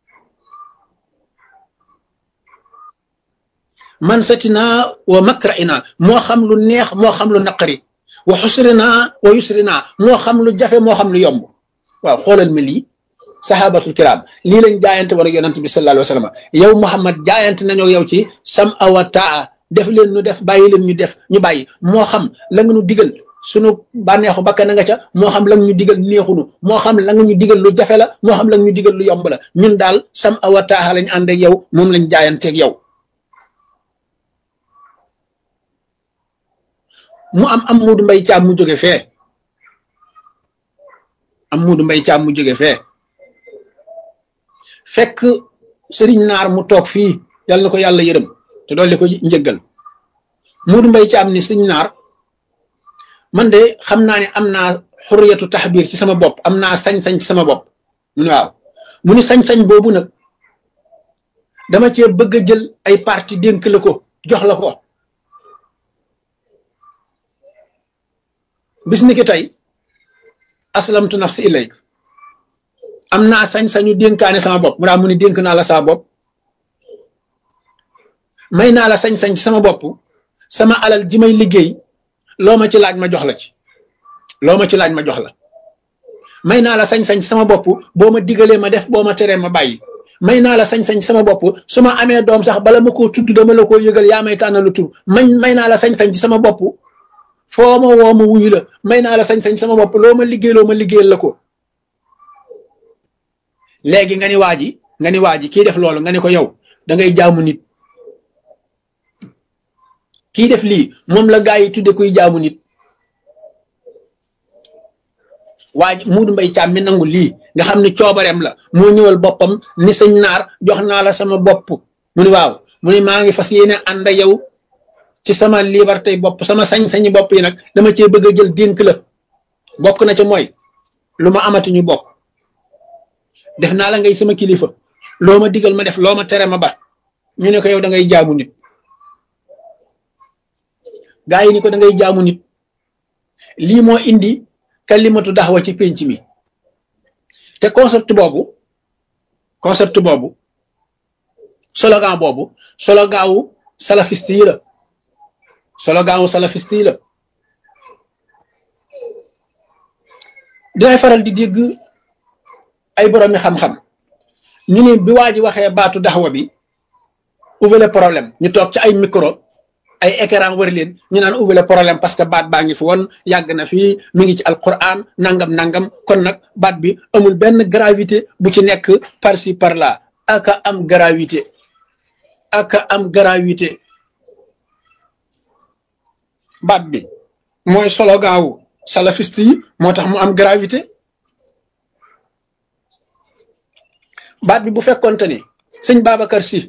man satina wa makra'ina moo xam lu neex moo xam lu naqari wa xusrina wa yusrina moo xam lu jafe moo xam lu yomb waaw xoolal ma lii sahabatul kiram lii lañ jaayante war ak yonent bi sallallahu alayhi wa sallam yow Muhammad jaayante nañoo yow ci sam'a wa taa def leen ñu def bàyyi leen ñu def ñu bàyyi moo xam la nga ñu digal sunu bànneexu bakkan na nga ca moo xam la nga ñu digal neexunu moo xam la nga ñu digal lu jafe la moo xam la nga ñu digal lu yomb la ñun daal sam'a wa taa lañ ànd ak yow moom lañ jaayanteeg yow mu am Muudu Mbay Caam mu jóge fee Muudu Mbay Caam mu jóge fee fekk sëriñ naar mu toog fii yàlla na ko yàlla yërëm te dolli ko njëggal Muudu Mbay Caam ni sëriñ naar man de xam naa ne am naa xurriyatu taxbiir ci sama bopp am naa sañ-sañ ci sama bopp mu ne waaw mu ni sañ-sañ boobu nag dama cee bëgg a jël ay parti dénk la ko jox la ko bis ni ki tey aslamtu nafsi ilayk am naa sañ-sañu dénkaane sama bopp mu daa mu ni dénk naa la sama bopp may naa la sañ-sañ ci sama bopp sama alal ji may liggéey loo ma ci laaj ma jox la ci loo ma ci laaj ma jox la may naa la sañ-sañ ci sama bopp boo ma digalee ma def boo ma teree ma bàyyi may naa la sañ-sañ ci sama bopp su ma amee doom sax bala ma koo tudd dama la koo yëgal yaa may tànnalu tur may naa la sañ-sañ ci sama bopp foo ma woo ma wuyu la may naa la sañ-sañ sama bopp loo ma liggéeyal la ko léegi nga ni waa ji kii def loolu nga ne ko yow da ngay jaamu nit kii def lii moom la gaa yi tudde kuy jaamu nit waa ji Muudu Mbay Caam mi nangu lii nga xam ne coobareem la moo ñëwal boppam ni sëñ naar jox naa la sama bopp mu ni waaw mu ni maa ngi fas yéene ànd ak yow ci sama liberté bopp sama sañ-sañi bopp yi nag dama cee bëgg a jël dénk la bokk na ca mooy lu ma amati ñu bokk def naa la ngay sama kilifa loo ma digal ma def loo ma tere ma ba ñu ne ko yow da ngay jaamu nit gaa yi ni ko da ngay jaamu nit lii moo indi kalimatu daxwa ci pénc mi te concept boobu slogan boobu slogan wu salafiste yi la dinay faral di dégg ay boroomi xam-xam ñu ne bi waa ji waxee baatu daxwa bi ouvrez le problème ñu toog ci ay micro ay écran wër leen ñu naan ouvrez le problème parce que baat baa ngi fi woon yàgg na fii mi ngi ci alquran nangam kon nag baat bi amul benn gravité bu ci nekk par ci par là aka am gravité baat bi mooy slogan wu salafiste yi moo tax mu am gravité baat bi bu fekkonte ni sëñ Babacar Sy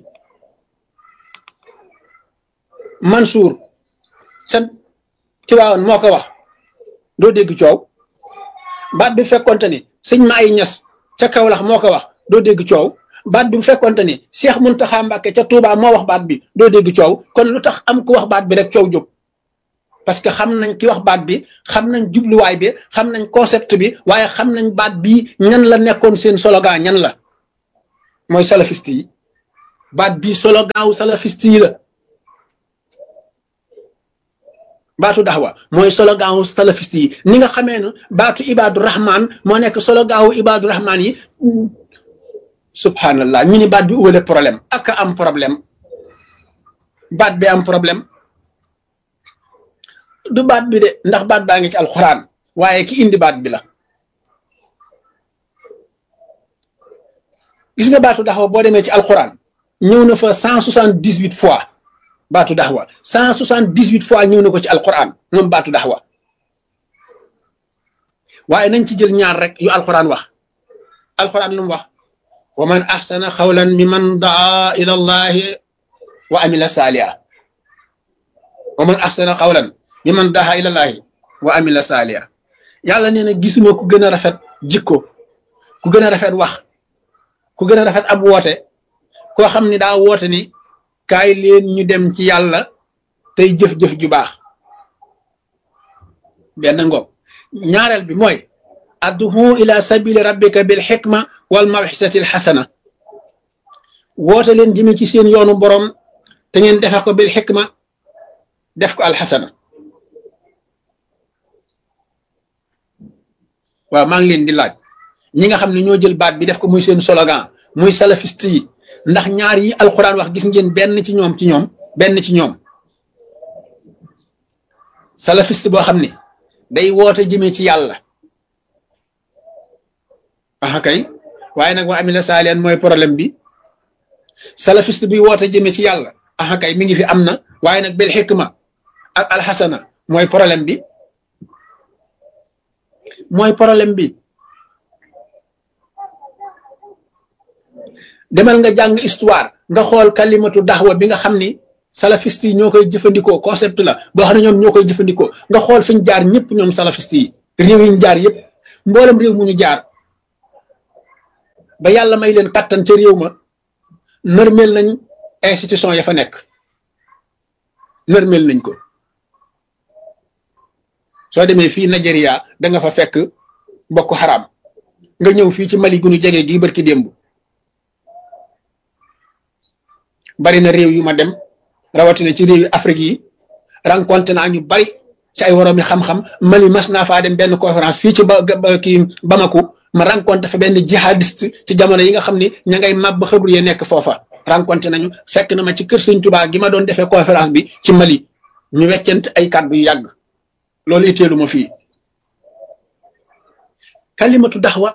Mansour sa Tiwaawan moo ko wax doo dégg coow baat bi bu fekkonte ni sëñ Maay Ñas ca Kawlax moo ko wax doo dégg coow baat bi bu fekkonte ni Cheikh Muntaxa Mbàkke ca Touba moo wax baat bi doo dégg coow kon lu tax am ku wax baat bi rek coow jóg parce que xam nañ ki wax baat bi xam nañ jubluwaay bi xam nañ concept bi waaye xam nañ baat bi ñan la nekkoon seen slogan ñan la mooy salafiste yi baat bi slogan wu salafiste yi la baatu daxwa mooy slogan wu salafiste yi ni nga xamee ne baatu ibaadu rahman moo nekk slogan wu ibaadu rahman yi subhanallah ñu ni baat bi wala problème ak am problème baat bi am problème du baat bi de ndax baat baa ngi ci alquran waaye ki indi baat bi la gis nga baatu daxwa boo demee ci alquran ñëw na fa 178 fois baatu daxwa 178 fois ñëw na ko ci alquran moom baatu daxwa waaye nañ ci jël ñaar rek yu alquran wax alquran lu mu wax wa man ahsana xawlan mimman daa ila allahi wa amila saaliha wa man ahsana xawlan mimman daa ila allahi wa amila saaliha yàlla nee na gisuma ku gën a rafet jikko ku gën a rafet wax ku gën a rafet ab woote koo xam ni daa woote ni kaay leen ñu dem ci yàlla tey jëf-jëf ju baax benn ngoog ñaareel bi mooy adduhu ila sabili rabbika bil xikma wal mawxisati al xasana woote leen jëme ci seen yoonu borom te ngeen defe ko bil xikma def ko alxasana waaw maa ngi leen di laaj ñi nga xam ne ñoo jël baat bi def ko muy seen slogan muy salafiste yi ndax ñaar yi alquran wax gis ngeen benn ci ñoom salafiste boo xam ne day woote jëme ci yàlla aha kay waaye nag wa amila saalihan mooy problème bi salafiste bi woote jëme ci yàlla aha kay mi ngi fi am na waaye nag bil xikma ak alxasana mooy problème bi demal nga jàng histoire nga xool kalimatu daxwa bi nga xam ni salafiste yi ñoo koy jëfandikoo concept la boo xam ne ñoom ñoo koy jëfandikoo nga xool fi ñu jaar ñëpp ñoom salafiste yi réew yi ñu jaar yëpp mboolem réew mu ñu jaar ba yàlla may leen kattan ca réew ma nërmeel nañ institution ya fa nekk nërmeel nañ ko soo demee fii Nigeria da nga fa fekk Boko Haram nga ñëw fii ci Mali gu ñu jege gii barki démb bari na réew yu ma dem rawatina ci réew yu Afrique yi rencontré naa ñu bari ci ay woroomi xam-xam Mali mas naa faa dem benn conférence fii ci kii Bamako ma rencontré fa benn jihadiste ci jamono yi nga xam ni ña ngay màbb xëbru yi nekk foofa rencontré nañu fekk na ma ci kër Sëñ Tuubaa gi ma doon defee conférence bi ci Mali ñu weccent ay kàddu yu yàgg loolu itteelu ma fii kalimatu daxwa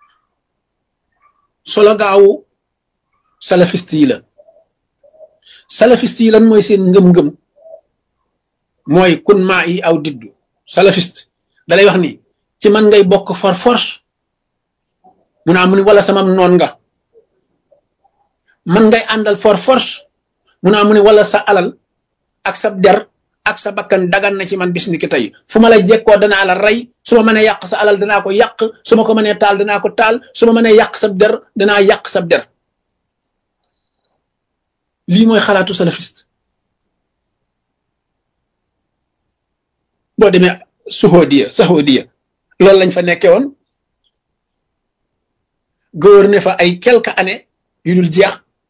solo gaawu salafiste yi la salafiste yi lan mooy seen ngëm-ngëm mooy kun maa yi aw diddu salafiste dalay wax ni ci man ngay bokk for force mu naa mu ni wala sama noon nga man ngay àndal for force mu naa mu ni wala sa alal ak sa der ak sa bakkan dagan na ci man bis ni ki tey fu ma lay jekkoo danaa la rey su ma mënee yàq sa alal danaa ko yàq su ma ko mënee taal danaa ko taal su ma mënee yàq sa der danaa yàq sa der lii mooy xalaatu salafiste boo demee saxoodiya loolu lañ fa nekkee woon gouverner fa ay quelques années yu dul jeex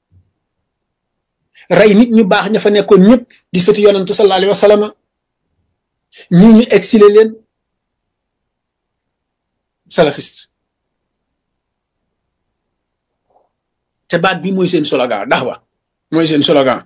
rey nit ñu baax ña fa nekkoon ñëpp di sëti yonantu sallallahu alayhi wa sallam ñii ñu exilé leen salafiste te baat bi mooy seen slogan daxwa mooy seen slogan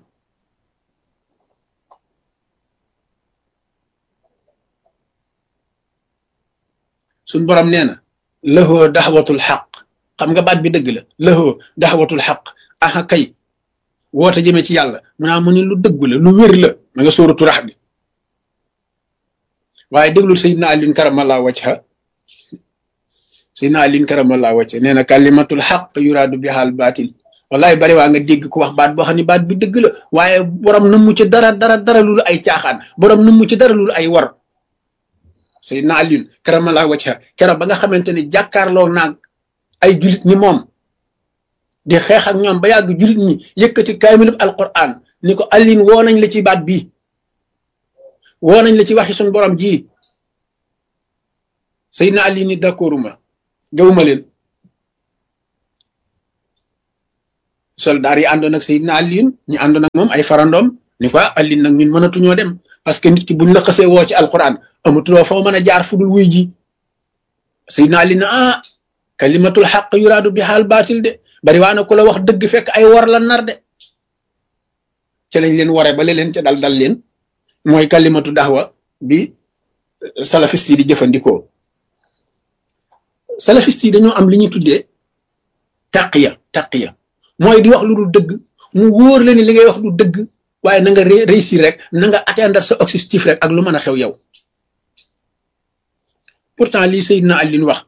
suñ borom nee na lahoo daxwatul xaq xam nga baat bi dëgg la lahoo daxwatul xaq aha kay woote jëmee ci yàlla mu ni lu dëgg la lu wér la ma nga sóoratu rax bi waaye déglul Seydina Alin karamallahu wajha Seydina Alin karamallahu wajha nee na kalimatul xaq yuraadu bihal baatil wallahi bari waa nga dégg ko wax baat boo xam ne baat bi dëgg la waaye borom na mu ci dara lulu ay caaxaan borom na mu ci dara lulu ay war Seydina Alin karamallahu wajha keroog ba nga xamante ni jàkkaarloo naag ay julit ñi moom di xeex ak ñoom ba yàgg julit ñi yëkkati kaamilub alquran ni ko Alin woo nañ la ci baat bii woo nañ la ci waxi suñ borom ji Seydina Alin ni d'accorduma gëwuma leen soldaar yi àndoon ak Seydina Aliyun ñu àndoon ak moom ay farandoom ni ko Aliyun nag ñun mënatuñoo dem parce que nit ki buñ la xasee woo ci alquran amatuloo foo mën a jaar fu dul wuy ji Seydina Aliyun kalimatul xaq yuraadu bi xaal baatil de bari waa na ku la wax dëgg fekk ay wor la nar de ca lañ leen waree ba leen ca dal leen mooy kalimatu daxwa bi salafiste yi di jëfandikoo salafiste yi dañoo am li ñuy tuddee taqiya mooy di wax lu dul dëgg mu wóor la ni li ngay wax du dëgg waaye na nga réussir rek na nga atteindre sa objectif rek ak lu mën a xew yow pourtant lii Seydina Alioune wax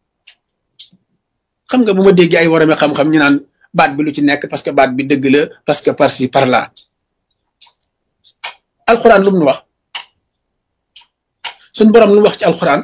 xam nga bu ma déggee ay warame xam-xam ñu naan baat bi lu ci nekk parce que baat bi dëgg la parce que par ci par là alxuraan lu mu wax suñ borom lu mu wax ci alxuraan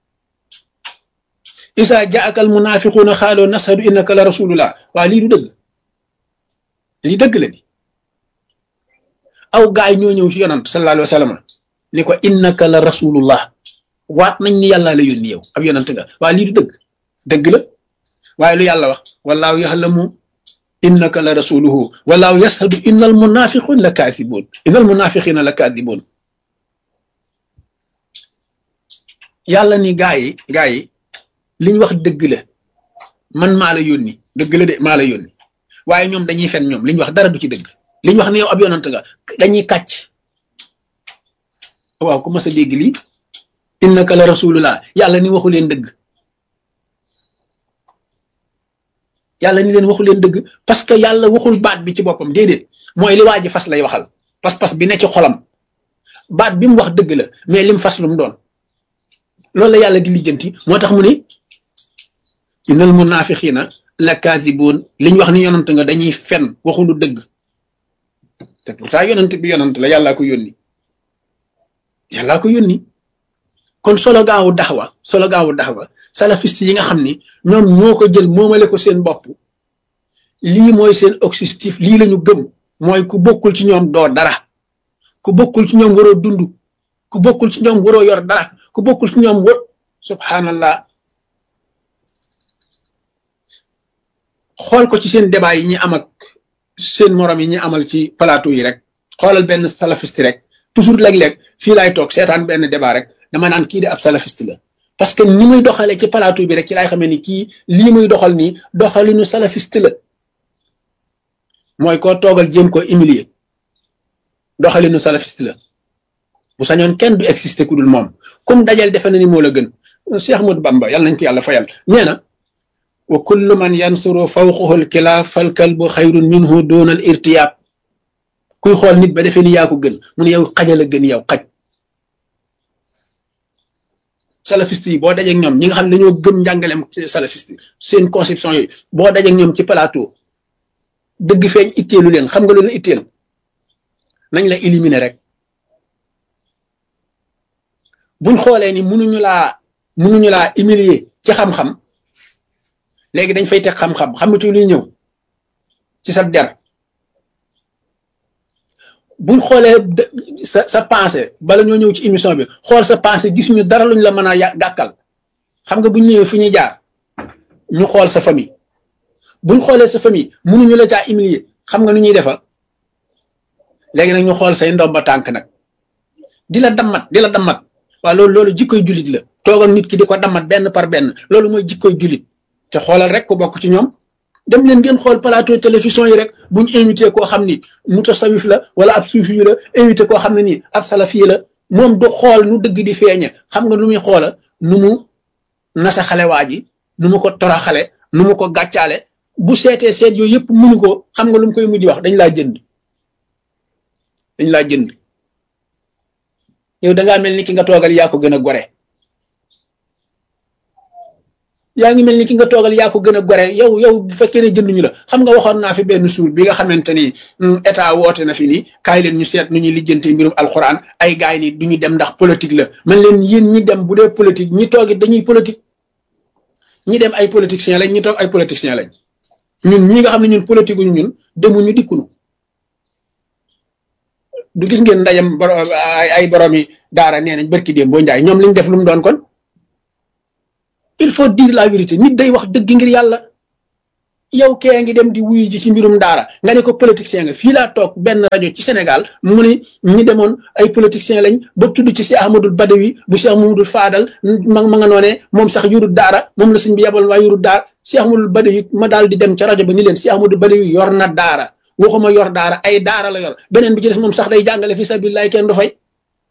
isa jaaka al munafiquuna xaaloo nashadu innaka la rasulullah waa lii du dëgg lii dëgg la di aw gaay ñoo ñëw ci yonant sallallahu alayhi wa sallam ni ko innaka la rasulullah waat nañ ni yàlla la yónni yow ab yonant nga waa lii du dëgg dëgg la waaye lu yàlla wax wallaahu yaxlamu innaka la rasuluhu wallaahu yashhadu innal munafiqun la kaathibuun innal munafiqina la kaathibuun yàlla ni gaa yi liñ wax dëgg la man maa la yónni dëgg la de maa la yónni waaye ñoom dañuy fen ñoom liñ wax dara du ci dëgg liñ wax ne yow ab yonant nga dañuy kàcc waaw ku mas a dégg lii innaka la rasulullah yàlla ni waxu leen dëgg yàlla ni leen waxu leen dëgg parce que yàlla waxul baat bi ci boppam déedéet mooy li waa ji fas lay waxal pas-pas bi ne ci xolam baat bi mu wax dëgg la mais lim fas lu mu doon loolu la yàlla di lijjanti moo tax mu ni innal munafiqina la kaadibuun liñ wax ni yonant nga dañuy fen waxuñu dëgg te pourtant yonant bi yonant la yàllaa ko yónni kon slogan wu daxwa salafiste yi nga xam ni ñoom ñoo ko jël moomale ko seen bopp lii mooy seen objectif lii lañu gëm mooy ku bokkul ci ñoom doo dara ku bokkul ci ñoom waroo dund ku bokkul ci ñoom waroo yor dara ku bokkul ci ñoom subhanallah xool ko ci seen débat yi ñi am ak seen morom yi ñi amal ci plateau yi rek xoolal benn salafiste rek toujours léeg-léeg fii laay toog seetaan benn débat rek dama naan kii de ab salafiste la parce que ni muy doxalee ci plateau bi rek ci laay xamee ni kii lii muy doxal nii doxalinu salafiste la mooy koo toogal jéem ko humilier doxalinu salafiste la bu sañoon kenn du exister ku dul moom comme dajal defe na ni moo la gën Cheikh Ahmadou Bamba yàlla nañ ko yàlla fayal nee na wa kullu man yansuru fawqahu al-kilaaf fal kalbu xayrun minhu doona al irtiyaab kuy xool nit ba defee ni yaa ko gën mu ne yow xajal a gën yow xaj salafiste yi boo dajeeg ñoom ñi nga xam ne dañoo gëm njàngaleem salafiste seen conception yooyu boo dajeeg ñoom ci plateau dëgg feeñ itteelu leen xam nga lu leen itteel nañ la éliminer rek buñ xoolee ni mënuñu laa humilier ci xam-xam léegi dañ fay teg xam-xam xamatu luy ñëw ci sa der buñ xoolee sa pensée bala ñoo ñëw ci émission bi xool sa pensée gis ñu dara luñ la mën a gàkkal xam nga buñ ñëwee fu ñuy jaar ñu xool sa famille buñ xoolee sa famille mënuñu la caa humilier xam nga nu ñuy defa léegi nag ñu xool say ndomba tànk nag di la dammat waaw loolu jikkoy jullit la toogal nit ki di ko dammat benn par benn loolu mooy jikkoy jullit te xoolal rek ku bokk ci ñoom dem leen ngeen xool plateau télévision yi rek buñ invité koo xam ni mutasawif la wala ab suufi la invité koo xam ne nii ab salafi la moom du xool nu dëgg di feeñe xam nga lu muy xoola nu mu nasa xale waa ji nu mu ko toraxale nu mu ko gàccaale bu seetee seet yooyu yëpp munu ko xam nga lu mu koy mujj wax dañ laa jënd yow dangaa mel ni ki nga toogal yaa ko gën a gore yaa ngi mel ni ki nga toogal yaa ko gën a gore yow bu fekkee ne jënduñu la xam nga waxoon naa fi benn suur bi nga xamante ni état woote na fi ni kaay leen ñu seet nu ñuy lijjante mbirum alxuraan ay gaay ni duñu dem ndax politique la man leen yéen ñi dem bu dee politique ñi toogit dañuy politique ñi dem ay politiciens lañ ñi toog ay politiciens lañ ñun ñi nga xam ne ñun politique uñu ñun demuñu dikkunu du gis ngeen ndajam ay borom yi daara nee nañ barki déem boo njaay ñoom liñ def lu mu doon kon il faut dire la vérité nit day wax dëgg ngir yàlla yow kee ngi dem di wuyu ji ci mbirum daara nga ne ko politicien nga. Fii laa toog benn rajo ci Sénégal mu ni ñi demoon ay politicien lañ ba tudd ci Cheikh Ahmadul Badawi bu Cheikh Mamadou Fadal ma nga noonee moom sax yurut daara moom la sëñ bi yebal waaye yurut daara. Cheikh Ahmadul Badawi ma daal di dem ca rajo ba ni leen Cheikh Ahmadul Badawi yor na daara waxuma yor daara ay daara la yor beneen bi ci des moom sax day jàngale fi sabilillah kenn du fay.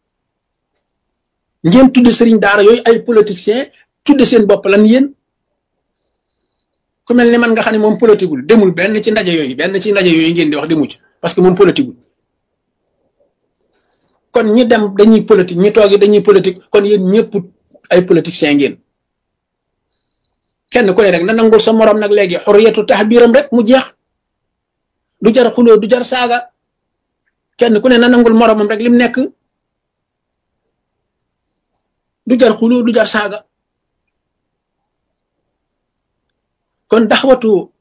Ngeen tudde sëriñ daara yooyu ay politicien tudde seen bopp lan yéen. ku mel ni man nga xam ne moom politigul demul benn ci ndaje yooyu ngeen di wax demu ci parce que moom politigul. kon ñi dem dañuy politique ñi toog dañuy politique kon yéen ñëpp ay politiciens ngeen. kenn ku ne rek na nangul sa morom nag léegi xurriyatu tahbiram rek mu jeex du jar xuloo du jar saaga kenn ku ne na nangul moromam rek lim nekk du jar xuloo du jar saaga. kon daxwatul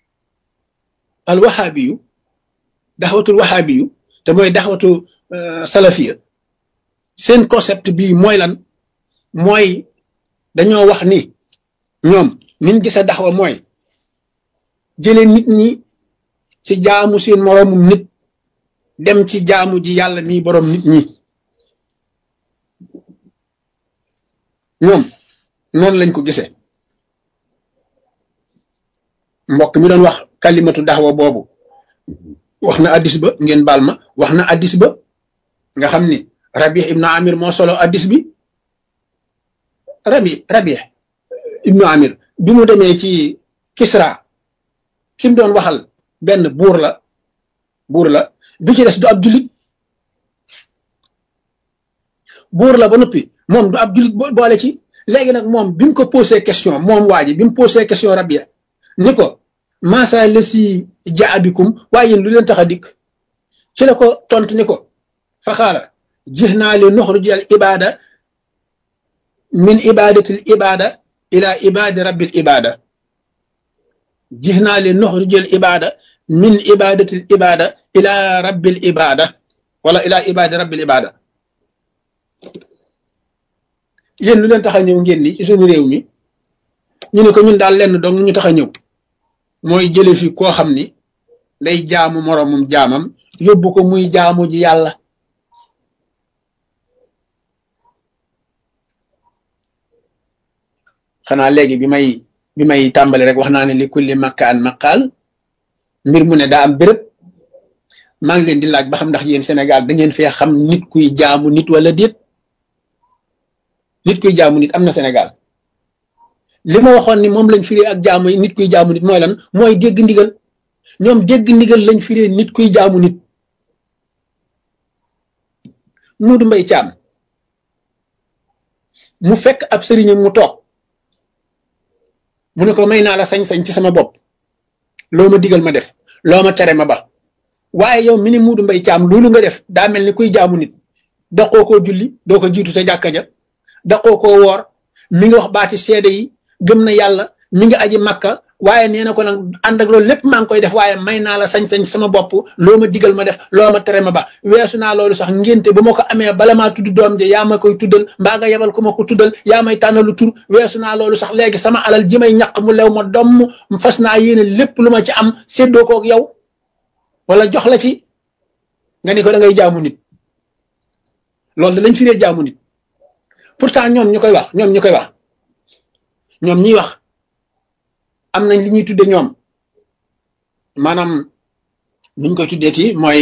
wahabiyu te mooy daxwatu salafiya seen concept bii mooy lan mooy dañoo wax ni ñoom niñ gisa daxwa mooy jële nit ñi ci jaamu seen moroomum nit dem ci jaamu ji yàlla mi boroom nit ñi ñoom noonu lañ ko gisee. mbokk mi doon wax kalimatu daxwa boobu wax na addis ba ngeen baal ma wax na addis ba nga xam ni Rabih ibnu Amir moo solo addis bi Rabih ibnu Amir bi mu demee ci Kisra ki mu doon waxal benn buur la bi ci des du ab jullit buur la ba noppi moom du ab jullit boole ci léegi nag moom bi mu ko posé question moom waa ji bi mu posé question Rabih ni ko maasa la si jaabikum waaye yéen lu leen tax a dikk ci la ko tontu ni ko faxaala jix naa li nuxruj al ibada min ibadatil ibada ila ibadi rabbil ibada jix naa li nuxruj al ibada min ibadatil ibada ila rabbil ibada wala ila ibadi rabbil ibada yéen lu leen tax a ñëw ngeen ni ci suñu réew mi ñu ne ko ñun daal lenn dong ñu tax a ñëw mooy jële fi koo xam ni day jaamu moroomum jaamam yóbbu ko muy jaamu ji yàlla. xanaa léegi bi may tàmbali rek wax naa ne li kulli makkaan maqaal mbir mu ne daa am béréb maa ngi leen di laaj ba xam ndax yéen Sénégal da ngeen fee xam nit kuy jaamu nit wala déet nit kuy jaamu nit am na Sénégal. li ma waxoon ni moom lañ firee ak jaamu nit kuy jaamu nit mooy lan mooy dégg ndigal ñoom dégg ndigal lañ firee nit kuy jaamu nit. Modou Mbaye Thiam mu fekk ab sëriñam mu toog mu ne ko may naa la sañ-sañ ci sama bopp loo ma digal ma def loo ma tere ma ba waaye yow mi ni Modou Mbaye Thiam loolu nga def daa mel ni kuy jaamu nit daqoo koo julli doo ko jiitu te jàkka ja daqoo koo woor mi ngi wax baati seede yi gëm na yàlla mi ngi aji makka waaye nee na ko nag ànd ak loolu lépp maa ngi koy def waaye may naa la sañ-sañ sama bopp loo ma digal ma def loo ma tere ma ba weesu naa loolu sax ngénte bu ma ko amee bala maa tudd doom je yaa ma koy tuddal mbaa nga yebal ku ma ko tuddal yaa may tànnalu tur weesu naa loolu sax léegi sama alal ji may ñaq mu lew ma domm fas naa yéene lépp lu ma ci am séddoo koog yow wala jox la ci nga ni ko da ngay jaamu nit loolu da lañ firee jaamu nit pourtant ñoom ñi koy wax ñoom ñiy wax am nañ li ñuy tudde ñoom maanaam ni ñu koy tuddeeti mooy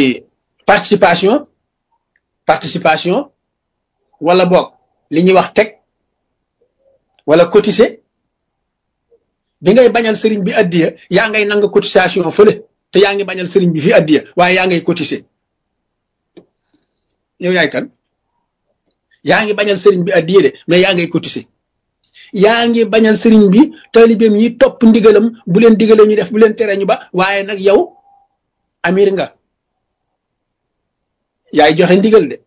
participation wala boog li ñuy wax teg wala cotiser bi ngay bañal sëriñ bi addiya yaa ngay nanga cotisation fële te yaa ngi bañal sëriñ bi fi addiya waaye yaa ngay cotiser yow yaay kan yaa ngi bañal sëriñ bi addiya de mais yaa ngay cotiser yaa ngi bañal sëriñ bi taalibeem yi topp ndigalam bu leen digalee ñu def bu leen tere ñu ba waaye nag yow amir nga yaay joxe ndigal de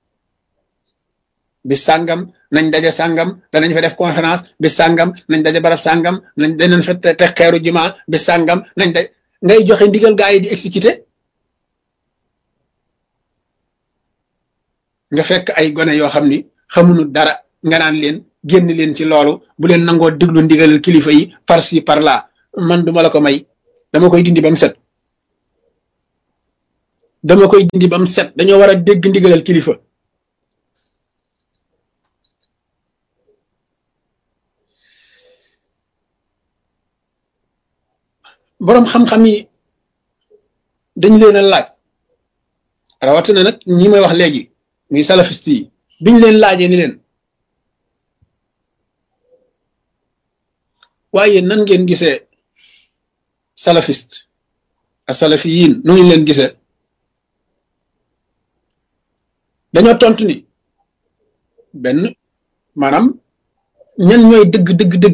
bis sàngam nañ daje sàngam danañ fa def conférence bis sàngam nañ daje barab sàngam danañ fa te xeeru juma bis sàngam nañ daj ngay joxe ndigal gaa yi di exécuter nga fekk ay gone yoo xam ni xamuñu dara nga naan leen génn leen ci loolu bu leen nangoo déglu ndigalal kilifa yi par ci par là man duma la ko may dama koy dindi ba mu set dama koy dindi ba mu set dañoo war a dégg ndigalal kilifa boroom xam-xam yi dañ leen a laaj rawatina nag ñi may wax léegi muy salafiste yi biñ leen laajee ni leen waaye nan ngeen gisee salafiste ak salafiyin nu ngi leen gisee dañoo tontu ni benn maanaam ñan ñooy dëgg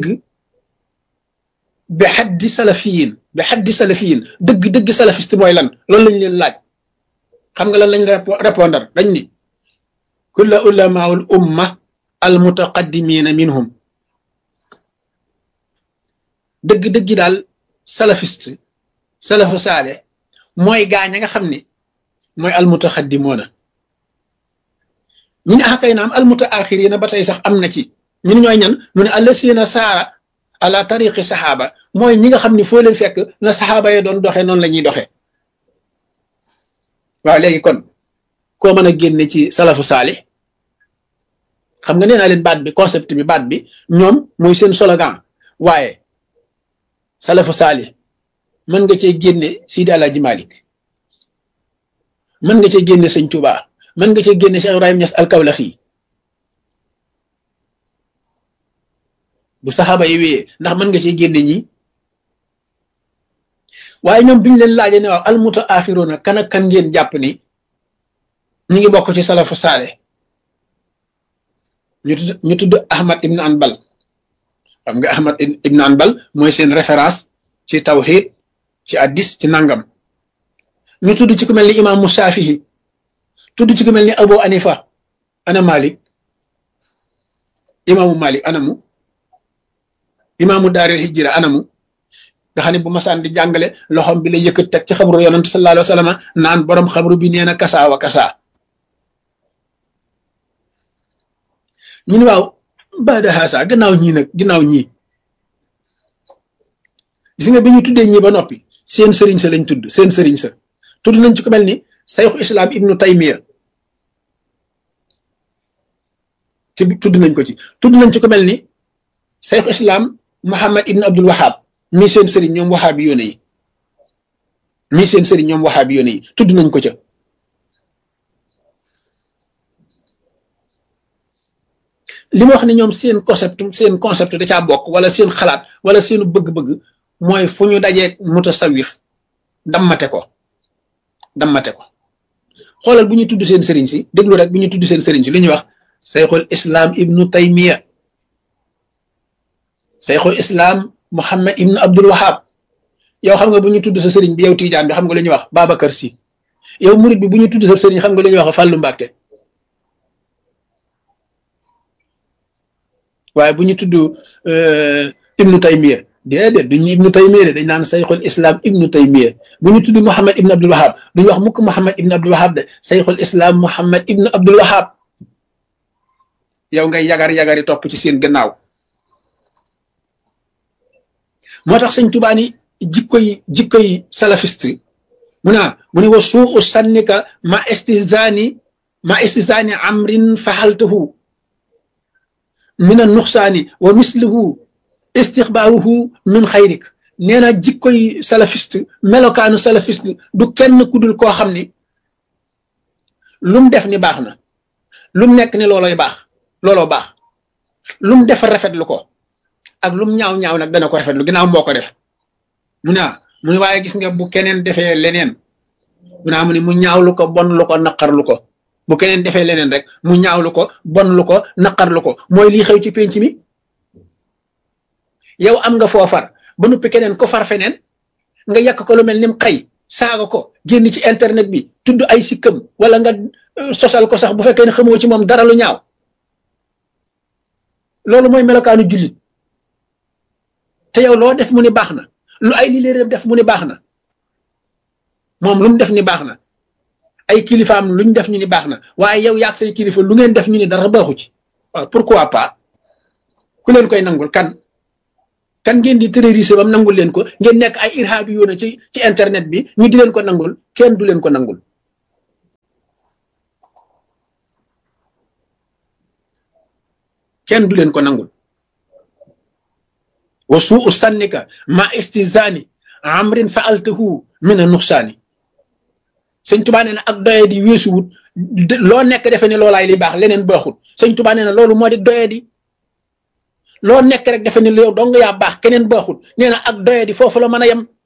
bi xaddi salafiyin dëgg salafiste mooy lan loolu lañ leen laaj xam nga lan lañ répondre dañ ni kulla ulamaul umma al mutaqaddimina minhum dëgg daal salafiste salafu saale mooy gaañ a nga xam ni mooy al mutaqaddimoona ñu ne kay naam al mutaaxirina ba tey sax am na ci ñun ñooy ñan ñu ne allasina saara ala tariqi saxaaba mooy ñi nga xam ni foo leen fekk na saxaaba yi doon doxee noonu la ñuy doxee waaw léegi kon koo mën a génne ci salafu saali xam nga nee naa leen baat bi concept bi baat bi ñoom muy seen slogan waaye salafu saali mën nga cee génne Sidi Alaaji Malik mën nga cee génne Sëñ Tuubaa mën nga cee génne Cheikh Ibrahim Niass al-Kawlaxi bu saxaaba yi wéyee ndax mën nga cee génne ñi waaye ñoom biñ leen laajee ne waaw almuta axiroona kan ak kan ngeen jàpp ni ñi ngi bokk ci salafu saale ñu tudd Ahmad ibn Anbal xam nga Ahmad ibn Anbal mooy seen référence ci tawhid ci addis ci nangam ñu tudd ci ku mel ni imaamu Shaafihi tudd ci ku mel ni Abu Hanifa ana Malik imaamu Malik anamu imaamu daaril hijra anamu nga xam ne bu masaan di jàngale loxom bi la yëkkat teg ci xabru yonent sallallahu alayhi wa sallam naan borom xabru bi nee na kasaa wa kasaa ñu ne waaw baada haasa gannaaw ñii gis nga bi ñu tuddee ñii ba noppi seen sëriñ sa lañ tudd nañ ci ko mel ni sayxu islam ibnu taymiya tudd nañ ko ci tudd nañ ci ko mel ni sayxu islam muhammad ibnu abdul wahab mii seen sëriñ ñoom waxaabi yoone yi tudd nañ ko ca li ma wax ne ñoom seen concept da caa bokk wala seen xalaat wala seenu bëgg-bëgg mooy fu ñu dajee mutasawif dammate ko xoolal bu ñu tudd seen sëriñ si déglu rek bu ñu tudd seen sëriñ si lu ñuy wax sayxul islam ibnu taymiya sayxul islam muhammad ibnu abdul wahab yow xam nga bu ñu tudd sa sëriñ bi yow tiijaan bi xam nga lu ñuy wax Babacar Si yow murid bi bu ñu tudd sa sëriñ xam nga lu ñuy wax Fàllu Mbàkke waaye bu ñu tudd ibnu taymiya déedéet duñu ibnu taymiya de dañ naan sayxul islam ibnu taymiya bu ñu tudd muhammad ibnu abdul wahab duñu wax mukk muhammad ibnu abdul wahab de sayxul islam muhammad ibnu abdul wahab yow ngay yagari topp ci seen gannaaw moo tax sëñ Tuubaa ni jikkoy salafiste mu ne wa suu sannika ma istizaani amrin faxaltahu min an nuxsaani wa mislihu istixbaaruhu min xayrik nee na jikkoy salafiste melokaanu salafiste du kenn ku dul koo xam ni lum def ni baax na lum nekk ni looloo baax lum def rafetlu ko ak lum ñaaw nag dana ko rafetlu ginnaaw moo ko def mu ne waaye gis nga bu keneen defee leneen mu ne mu ñaawlu ko bon lu ko naqarlu ko bu keneen defee leneen rek mu ñaawlu ko bon lu ko naqarlu ko mooy lii xew ci penc mi yow am nga foofar ba noppi keneen ko far feneen nga yàq ko lu mel ni mu xëy saaga ko génn ci internet bi tudd ay sikkam wala nga sosal ko sax bu fekkee ne xamoo ci moom dara lu ñaaw loolu mooy melokaanu jullit te yow loo def mu ni baax na lu ay li leen def mu ni baax na moom lu mu def ni baax na ay kilifaam luñ def ñu ni baax na waaye yow yaag say kilifa lu ngeen def ñu ni dara baaxu ci waaw pourquoi pas ku leen koy nangul kan kan ngeen di terroriser bam nangul leen ko ngeen nekk ay irhabi yoona ci internet bi ñu di leen ko nangul kenn du leen ko nangul kenn du leen ko nangul wa suu sannika ma istizani amrin fa'altahu min an-nuqsani sëñ Tuubaa nee na ak doye di weesuwut loo nekk defe ne loolaay li baax leneen baaxut sëñ Tuubaa nee na loolu moo di doye di loo nekk rek defe ne yow dong yaa baax keneen baaxut nee na ak doye di foofu la mën a yem